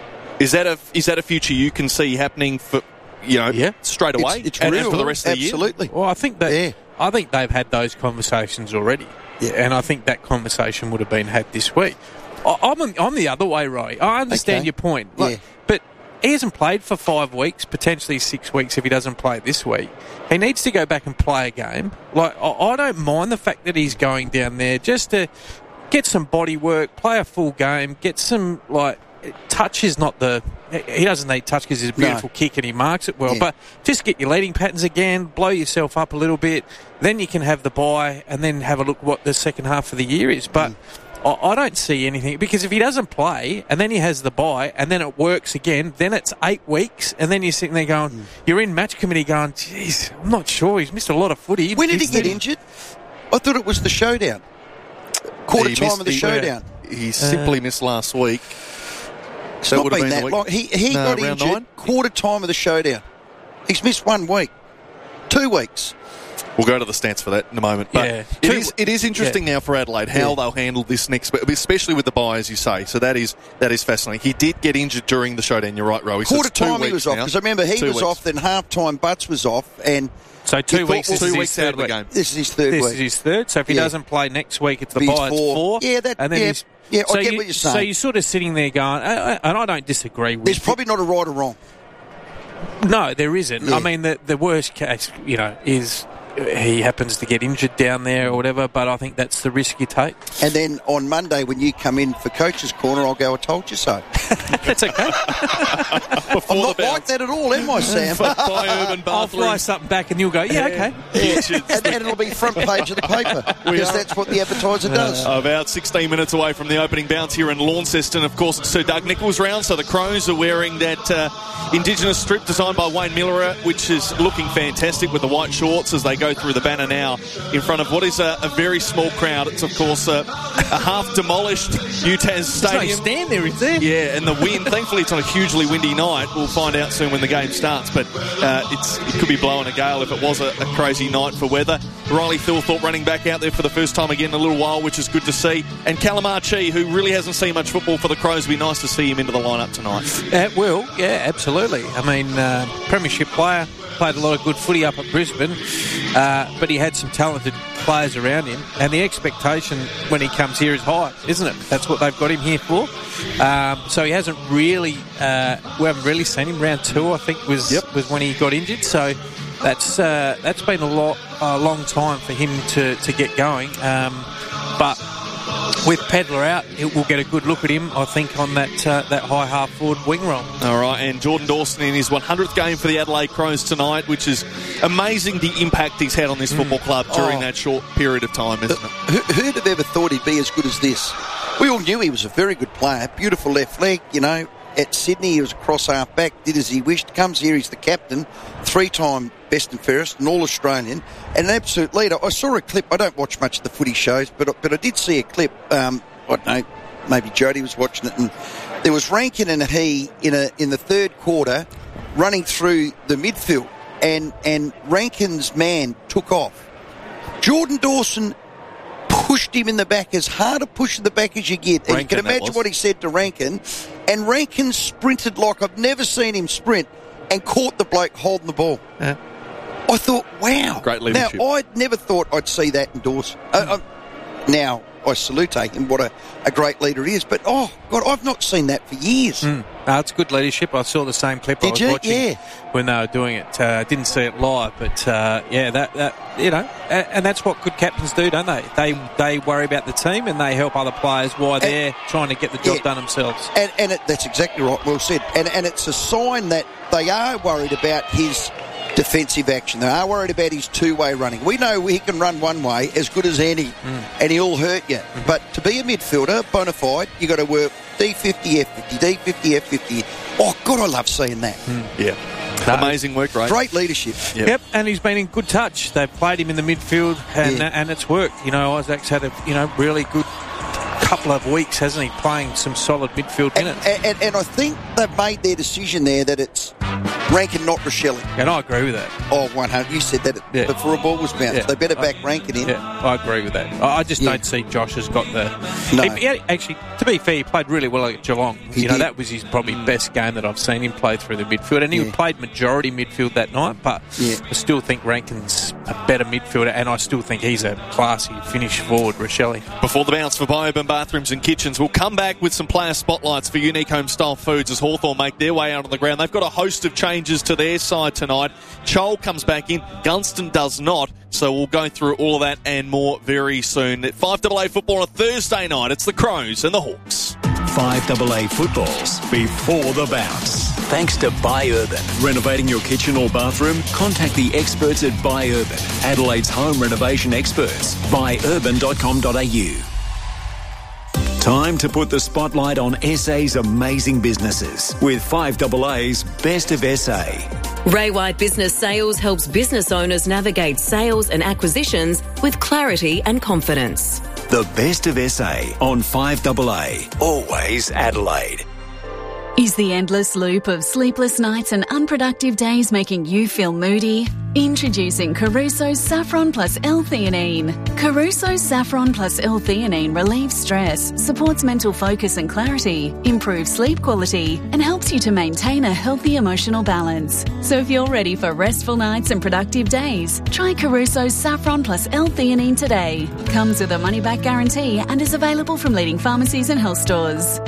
is that a is that a future you can see happening for you know yeah. straight away it's, it's and real, for the rest of the absolutely. year? Well, I think that yeah. I think they've had those conversations already. Yeah. And I think that conversation would have been had this week. I, I'm, I'm the other way, Roy. I understand okay. your point. Like, yeah. But he hasn't played for five weeks, potentially six weeks if he doesn't play this week. He needs to go back and play a game. Like I, I don't mind the fact that he's going down there just to get some body work, play a full game, get some, like, touch is not the... He doesn't need touch because he's a beautiful no. kick and he marks it well. Yeah. But just get your leading patterns again, blow yourself up a little bit. Then you can have the bye and then have a look what the second half of the year is. But mm. I, I don't see anything. Because if he doesn't play and then he has the bye and then it works again, then it's eight weeks. And then you're sitting there going, mm. you're in match committee going, geez, I'm not sure. He's missed a lot of footy. When did he's he get the, injured? I thought it was the showdown. Quarter he time missed, of the he, showdown. He simply uh, missed last week. It's that not been, been that long. He, he no, got injured nine? quarter time of the showdown. He's missed one week. Two weeks. We'll go to the stats for that in a moment. But yeah. it, is, it is interesting yeah. now for Adelaide how yeah. they'll handle this next, especially with the bye, as you say. So that is that is fascinating. He did get injured during the showdown. You're right, Rowie. So quarter time he was off, because I remember he two was weeks. off, then half time Butts was off, and so two weeks, thought, well, two weeks out of the game. This is his third this week. This is his third. So if he yeah. doesn't play next week, it's the He's bye. It's four. four. Yeah, that. And then yeah, he's, yeah. so I get you, what you're saying. So you're sort of sitting there going, uh, and I don't disagree with. There's probably not a right or wrong. No, there isn't. Yeah. I mean, the the worst case, you know, is he happens to get injured down there or whatever. But I think that's the risk you take. And then on Monday, when you come in for Coach's Corner, I'll go, I told you so. That's okay. I'm not like that at all, am I, Sam? By Urban I'll Bathroom. fly something back and you'll go, yeah, okay. Yeah. and, and it'll be front page of the paper because that's what the advertiser does. Uh, about sixteen minutes away from the opening bounce here in Launceston. Of course, it's Sir Doug Nicholls round, so the Crows are wearing that uh, Indigenous strip designed by Wayne Miller, which is looking fantastic with the white shorts as they go through the banner now in front of what is a, a very small crowd. It's, of course, a, a half-demolished U T A S stadium. There's no stand there, is there? Yeah, and the wind, thankfully it's on a hugely windy night. We'll find out soon when the game starts, but uh, it's, it could be blowing a gale if it was a, a crazy night for weather. Riley Thilthorpe running back out there for the first time again in a little while, which is good to see. And Callum Archie, who really hasn't seen much football for the Crows, it'll be nice to see him into the lineup tonight. It will, yeah, absolutely. I mean, uh, premiership player, played a lot of good footy up at Brisbane, uh, but he had some talented players around him, and the expectation when he comes here is high, isn't it? That's what they've got him here for. Um, so he hasn't really, uh, we haven't really seen him. Round two, I think, was yep. was when he got injured. So that's uh, that's been a lot, a long time for him to to get going. Um, but with Pedler out, it will get a good look at him, I think, on that uh, that high half forward wing role. All right, and Jordan Dawson in his one hundredth game for the Adelaide Crows tonight, which is amazing the impact he's had on this mm. football club during oh. that short period of time, isn't it? Who, who'd have ever thought he'd be as good as this? We all knew he was a very good player, beautiful left leg, you know. At Sydney, he was a cross half back, did as he wished. Comes here, he's the captain, three-time best and fairest, an all-Australian, and an absolute leader. I saw a clip, I don't watch much of the footy shows, but, but I did see a clip, um, I don't know, maybe Jody was watching it, and there was Rankin and he in a in the third quarter running through the midfield, and, and Rankin's man took off. Jordan Dawson pushed him in the back, as hard a push in the back as you get. And Rankin, you can imagine what he said to Rankin. And Rankin sprinted like I've never seen him sprint and caught the bloke holding the ball. Yeah. I thought, wow. Great leadership. Now, I'd never thought I'd see that in Dawson. Mm. Uh, uh, now, I salute him, what a, a great leader he is. But, oh, God, I've not seen that for years. Mm. Uh, it's good leadership. I saw the same clip Did I was you? watching yeah. when they were doing it. I uh, didn't see it live, but, uh, yeah, that, that you know, and, and that's what good captains do, don't they? They they worry about the team and they help other players while and, they're trying to get the job yeah. done themselves. And, and it, that's exactly right, well said. And, and it's a sign that they are worried about his defensive action. They are worried about his two-way running. We know he can run one way as good as any, mm. and he'll hurt you. Mm-hmm. But to be a midfielder, bona fide, you've got to work D fifty, F fifty, D fifty, F fifty. Oh, God, I love seeing that. Mm. Yeah. No. Amazing work, right? Great leadership. Yep. yep, and he's been in good touch. They've played him in the midfield, and yeah. and it's worked. You know, Isaac's had a you know really good couple of weeks, hasn't he, playing some solid midfield minutes. And, and, and I think they've made their decision there that it's Rankin, not Rochelle. And I agree with that. Oh, one hundred. You said that yeah. before a ball was bounced. Yeah. They better back I, Rankin in. Yeah, I agree with that. I just yeah. don't see Josh has got the... No. He, he, actually, to be fair, he played really well at Geelong. He you know, did. that was his probably best game that I've seen him play through the midfield. And he yeah. played majority midfield that night, but yeah. I still think Rankin's a better midfielder, and I still think he's a classy finish forward, Rochelle. Before the bounce for Bioburn Bathrooms and Kitchens, we'll come back with some player spotlights for Unique Home Style Foods as Hawthorn make their way out on the ground. They've got a host of changes to their side tonight. Chol comes back in, Gunston does not, so we'll go through all of that and more very soon. At five A A football on a Thursday night, it's the Crows and the Hawks. five A A footballs before the bounce. Thanks to Buy Urban. Renovating your kitchen or bathroom? Contact the experts at Buy Urban, Adelaide's home renovation experts. buy urban dot com dot a u. Time to put the spotlight on S A's amazing businesses with five A A's Best of S A. Ray White Business Sales helps business owners navigate sales and acquisitions with clarity and confidence. The Best of S A on five A A. Always Adelaide. Is the endless loop of sleepless nights and unproductive days making you feel moody? Introducing Caruso's Saffron Plus L-Theanine. Caruso's Saffron Plus L-Theanine relieves stress, supports mental focus and clarity, improves sleep quality, and helps you to maintain a healthy emotional balance. So if you're ready for restful nights and productive days, try Caruso's Saffron Plus L-Theanine today. Comes with a money-back guarantee and is available from leading pharmacies and health stores.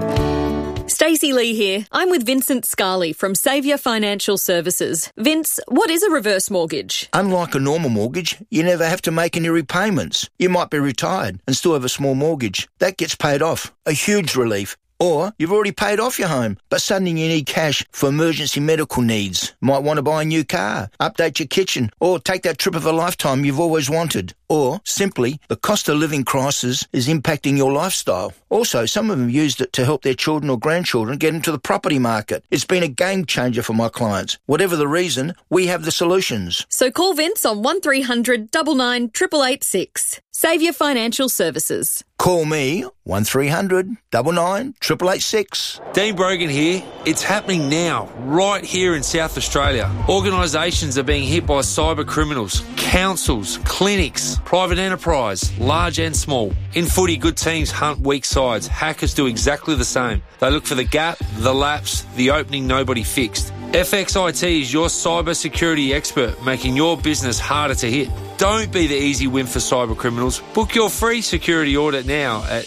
Stacey Lee here. I'm with Vincent Scarley from Saviour Financial Services. Vince, what is a reverse mortgage? Unlike a normal mortgage, you never have to make any repayments. You might be retired and still have a small mortgage. That gets paid off. A huge relief. Or you've already paid off your home, but suddenly you need cash for emergency medical needs. Might want to buy a new car, update your kitchen, or take that trip of a lifetime you've always wanted. Or, simply, the cost of living crisis is impacting your lifestyle. Also, some of them used it to help their children or grandchildren get into the property market. It's been a game changer for my clients. Whatever the reason, we have the solutions. So call Vince on one three hundred nine nine eight eight eight six. Saviour Financial Services. Call me, one three hundred nine nine eight eight eight six. Dean Brogan here. It's happening now, right here in South Australia. Organisations are being hit by cyber criminals, councils, clinics, private enterprise, large and small. In footy, good teams hunt weak sides. Hackers do exactly the same. They look for the gap, the lapse, the opening nobody fixed. F X I T is your cyber security expert, making your business harder to hit. Don't be the easy win for cyber criminals. Book your free security audit now at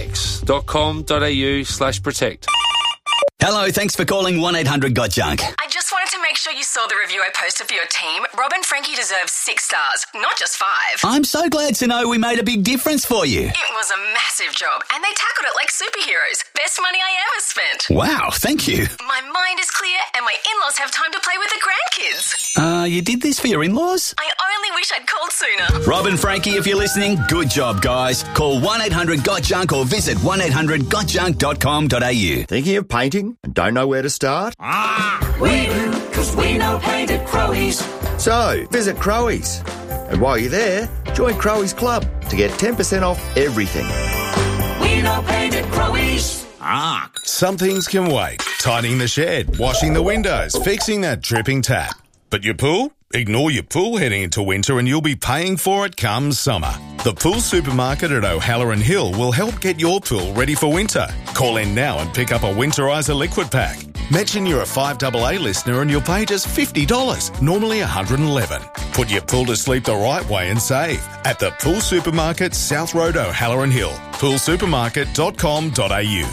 fx.com.au slash protect. Hello, thanks for calling one eight hundred got junk. I just wanted to make sure you saw the review I posted for your team. Rob and Frankie deserve six stars, not just five. I'm so glad to know we made a big difference for you. It was a massive job, and they tackled it like superheroes. Best money I ever spent. Wow, thank you. My mind is clear, and my in-laws have time to play with the grandkids. Uh, you did this for your in-laws? I only wish I'd called sooner. Rob and Frankie, if you're listening, good job, guys. Call one eight hundred got junk or visit one eight hundred got junk dot com dot a u. Thinking of painting and don't know where to start? Ah, we do, because we know paint at Crowies. So, visit Crowies. And while you're there, join Crowies Club to get ten percent off everything. We know paint at Crowies. Ah. Some things can wait. Tidying the shed, washing the windows, fixing that dripping tap. But your pool? Ignore your pool heading into winter and you'll be paying for it come summer. The Pool Supermarket at O'Halloran Hill will help get your pool ready for winter. Call in now and pick up a Winterizer liquid pack. Mention you're a five A A listener and you'll pay just fifty dollars, normally one hundred eleven dollars. Put your pool to sleep the right way and save at the Pool Supermarket, South Road, O'Halloran Hill. pool supermarket dot com dot a u.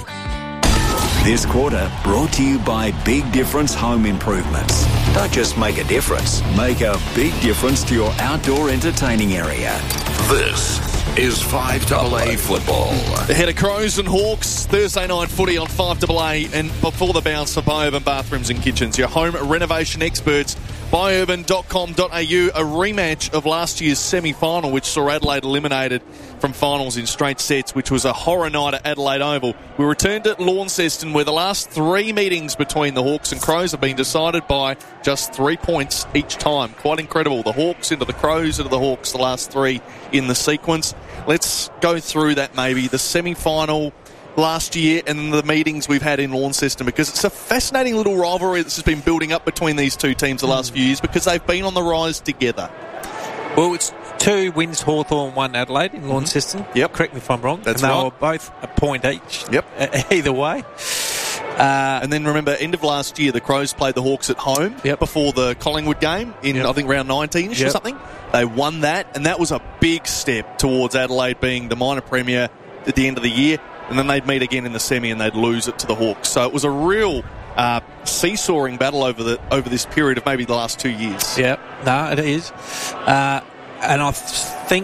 This quarter brought to you by Big Difference Home Improvements. Don't just make a difference, make a big difference to your outdoor entertaining area. This is five A A football. Ahead of Crows and Hawks, Thursday night footy on five A A, and before the bounce for Biourban Bathrooms and Kitchens, your home renovation experts. Biourban dot com dot a u, a rematch of last year's semi-final, which saw Adelaide eliminated from finals in straight sets, which was a horror night at Adelaide Oval. We returned at Launceston, where the last three meetings between the Hawks and Crows have been decided by just three points each time. Quite incredible. The Hawks into the Crows, into the Hawks, the last three in the sequence. Let's go through that maybe. The semi-final last year and the meetings we've had in Launceston, because it's a fascinating little rivalry that's just been building up between these two teams the last few years because they've been on the rise together. Well, it's two wins Hawthorn, one Adelaide in Launceston. Mm-hmm. Yep. Correct me if I'm wrong. That's and they right. were both a point each. Yep. Uh, either way. Uh, and then remember, end of last year, the Crows played the Hawks at home yep. before the Collingwood game in, yep. I think, round nineteen-ish yep. or something. They won that, and that was a big step towards Adelaide being the minor premier at the end of the year. And then they'd meet again in the semi and they'd lose it to the Hawks. So it was a real uh, seesawing battle over the over this period of maybe the last two years. Yeah, no, it is. Uh, and I think,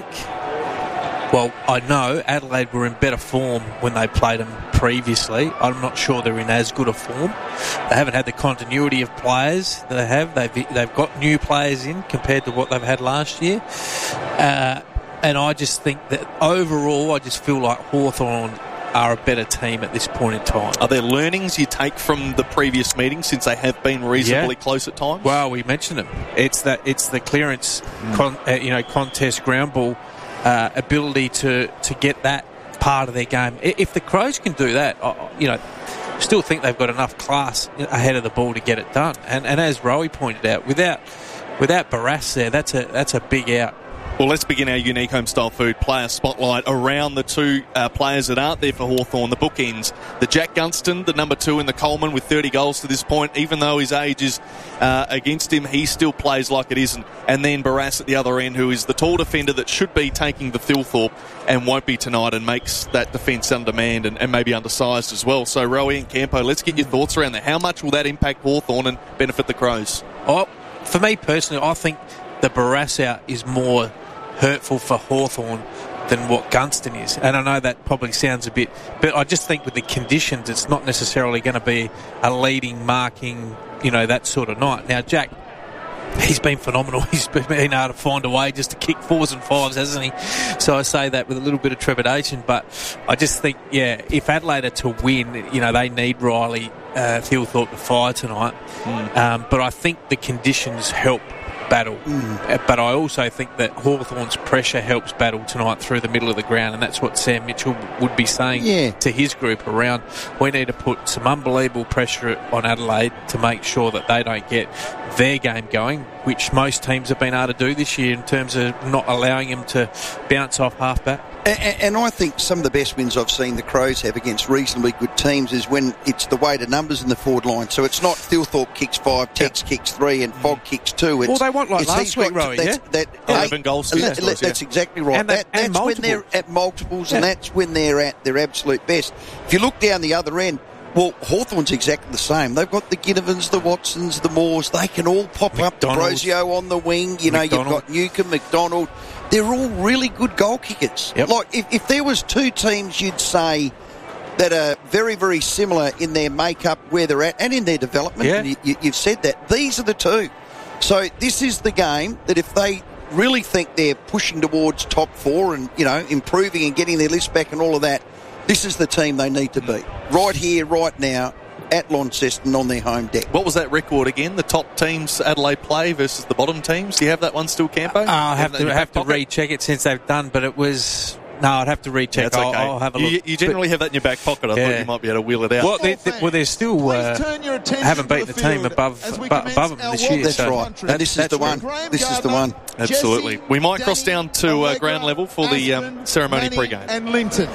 well, I know Adelaide were in better form when they played them previously. I'm not sure they're in as good a form. They haven't had the continuity of players that they have. They've, they've got new players in compared to what they've had last year. Uh, and I just think that overall, I just feel like Hawthorn are a better team at this point in time. Are there learnings you take from the previous meetings since they have been reasonably yeah. close at times? Well, we mentioned them. It's that it's the clearance, mm. con, uh, you know, contest ground ball uh, ability to to get that part of their game. If the Crows can do that, I, you know, still think they've got enough class ahead of the ball to get it done. And and as Rowie pointed out, without without Barrass there, that's a that's a big out. Well, let's begin our unique home-style food player spotlight around the two uh, players that aren't there for Hawthorn, the bookends. The Jack Gunston, the number two in the Coleman with thirty goals to this point. Even though his age is uh, against him, he still plays like it isn't. And then Barrass at the other end, who is the tall defender that should be taking the Thilthorpe and won't be tonight and makes that defence under demand and, and maybe undersized as well. So, Rowie and Campo, let's get your thoughts around that. How much will that impact Hawthorn and benefit the Crows? Oh, for me personally, I think the Barrass out is more hurtful for Hawthorn than what Gunston is. And I know that probably sounds a bit, but I just think with the conditions, it's not necessarily going to be a leading, marking, you know, that sort of night. Now, Jack, he's been phenomenal. He's been able to find a way just to kick fours and fives, hasn't he? So I say that with a little bit of trepidation, but I just think, yeah, if Adelaide are to win, you know, they need Riley uh, Thilthorpe to fire tonight. Mm. Um, but I think the conditions help battle. Mm. But I also think that Hawthorn's pressure helps battle tonight through the middle of the ground, and that's what Sam Mitchell would be saying yeah. to his group around. We need to put some unbelievable pressure on Adelaide to make sure that they don't get their game going, which most teams have been able to do this year in terms of not allowing them to bounce off half-back. And, and I think some of the best wins I've seen the Crows have against reasonably good teams is when it's the weighted numbers in the forward line. So it's not Thilthorpe kicks five, Tex yep. kicks three, and Fogg kicks two. It's, well, they want like it's, last week, Rowie, yeah? That eleven goals. Yeah. That, that's exactly right. And that, that, and that's multiple. when they're at multiples, yeah. and that's when they're at their absolute best. If you look down the other end, well, Hawthorn's exactly the same. They've got the Ginnivans, the Watsons, the Moores. They can all pop McDonald. up. Brosio on the wing. You know, McDonald. You've got Newcomb, McDonald. They're all really good goal kickers. Yep. Like, if, if there was two teams you'd say that are very, very similar in their makeup, where they're at, and in their development, yeah. and you, you, you've said that, these are the two. So this is the game that if they really think they're pushing towards top four and, you know, improving and getting their list back and all of that, this is the team they need to beat. Right here, right now, at Launceston on their home deck. What was that record again? The top teams Adelaide play versus the bottom teams? Do you have that one still, Campo? Uh, I'll have, have to, have to pocket? recheck it since they've done, but it was... No, I'd have to recheck. Yeah, I'll, okay. I'll have a look. You, you generally but, have that in your back pocket. I yeah. thought you might be able to wheel it out. Well, they, they, well they're still uh, haven't beaten the, the team above bu- above them this year. That's so right. And this is the one. This is the one. Absolutely. We might cross down to uh, ground level for the um, ceremony pre-game. And Linton.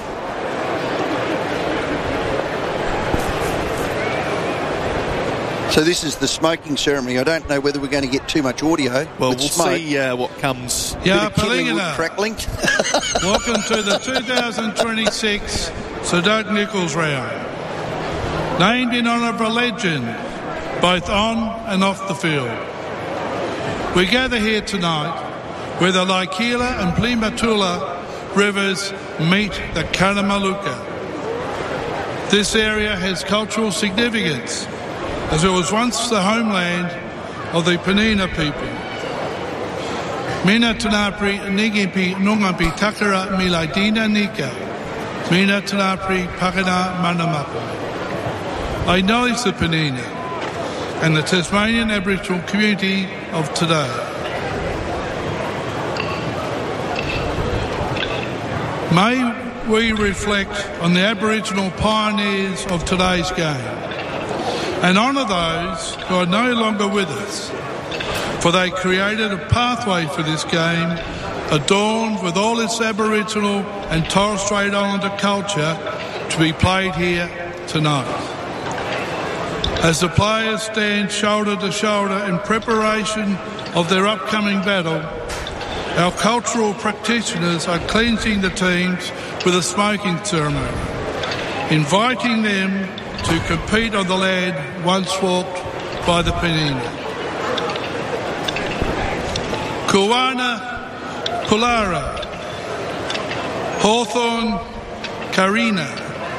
So this is the smoking ceremony. I don't know whether we're going to get too much audio. Well, we'll smoke. see uh, what comes. Yeah, Palingana. Crackling. Welcome to the two thousand twenty-six Sadak Nichols round. Named in honour of a legend, both on and off the field. We gather here tonight where the Laikila and Plimatula rivers meet the Kanamaluka. This area has cultural significance, as it was once the homeland of the Penina people. Mina Tanapri Nigimpi Nungampi Takara Miladina Nika. Mina Tanapri Pakana Manamapa. I acknowledge the Penina and the Tasmanian Aboriginal community of today. May we reflect on the Aboriginal pioneers of today's game and honour those who are no longer with us, for they created a pathway for this game adorned with all its Aboriginal and Torres Strait Islander culture to be played here tonight. As the players stand shoulder to shoulder in preparation of their upcoming battle, our cultural practitioners are cleansing the teams with a smoking ceremony, inviting them to compete on the land once walked by the Penina. Kuwana Pulara, Hawthorn Karina.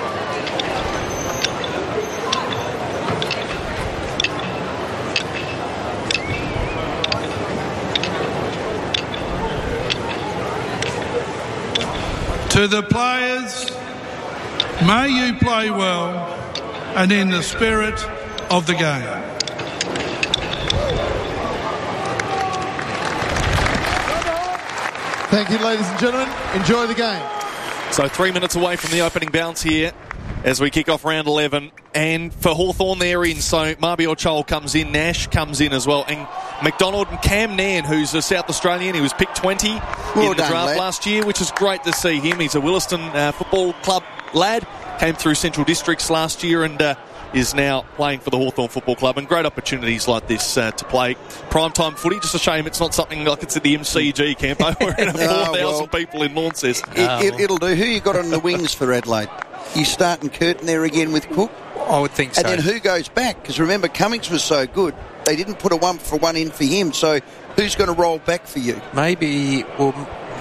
To the players, may you play well and in the spirit of the game. Thank you, ladies and gentlemen. Enjoy the game. So three minutes away from the opening bounce here as we kick off round eleven. And for Hawthorn, they're in. So Mabior Chol comes in, Nash comes in as well. And McDonald and Cam Nairn, who's a South Australian, he was picked twenty well in done, the draft lad. last year, which is great to see him. He's a Williston uh, Football Club lad, came through Central Districts last year and uh, is now playing for the Hawthorn Football Club. And great opportunities like this uh, to play primetime footy. Just a shame it's not something like it's at the M C G, Campo. We're in a four thousand oh, well, people in Launceston. It, it, it'll do. Who you got on the wings for Adelaide? You starting Curtin there again with Cook? I would think so. And then who goes back? Because remember, Cummings was so good, they didn't put a one for one in for him. So who's going to roll back for you? Maybe, well,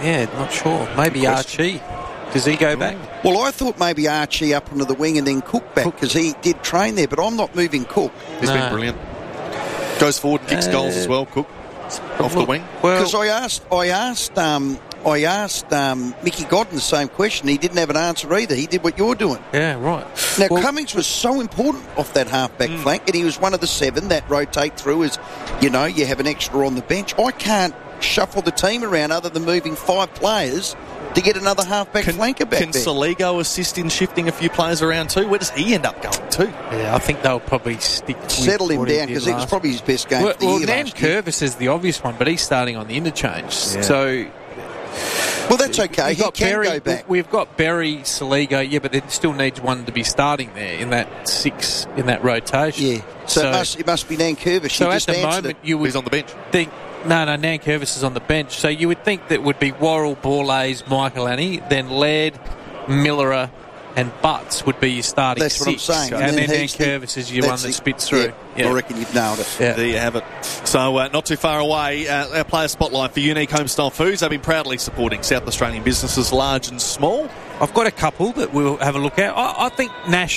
yeah, not sure. Maybe Archie. Does he go back? Well, I thought maybe Archie up onto the wing and then Cook back because he did train there, but I'm not moving Cook. He's No. been brilliant. Goes forward, kicks Uh, goals as well, Cook, off the wing. Because I asked, I asked, um, I asked um, Mickey Godden the same question. He didn't have an answer either. He did what you're doing. Yeah, right. Now, Cummings was so important off that half-back Mm. flank, and he was one of the seven that rotate through as, you know, you have an extra on the bench. I can't shuffle the team around other than moving five players to get another half-back flanker back Can there. Saligo assist in shifting a few players around too? Where does he end up going to? Yeah, I think they'll probably stick with Settle him what he down did because it was last- probably his best game Well, of the well year Nan last year. Curvis is the obvious one, but he's starting on the interchange. Yeah. So, well, that's okay. We've He got can Berry, go back. We've got Berry, Saligo, yeah, but it still needs one to be starting there in that six in that rotation. Yeah. So, it, must, it must be Nan Curvis. So you at just the answered moment, it. you would He's on the bench. think no, no, Nan Curvis is on the bench. So you would think that would be Worrell, Borlase, Michaelani, then Laird, Millerer, and Butts would be your starting That's what I'm six. saying. And, And then then Nan he's the- Curvis is your one that's that the- spits through. yeah, I reckon you've nailed it. Yeah. There you have it. So uh, not too far away, uh, our player spotlight for Unique Homestyle Foods. They've been proudly supporting South Australian businesses large and small. I've got a couple that we'll have a look at. I, I think Nash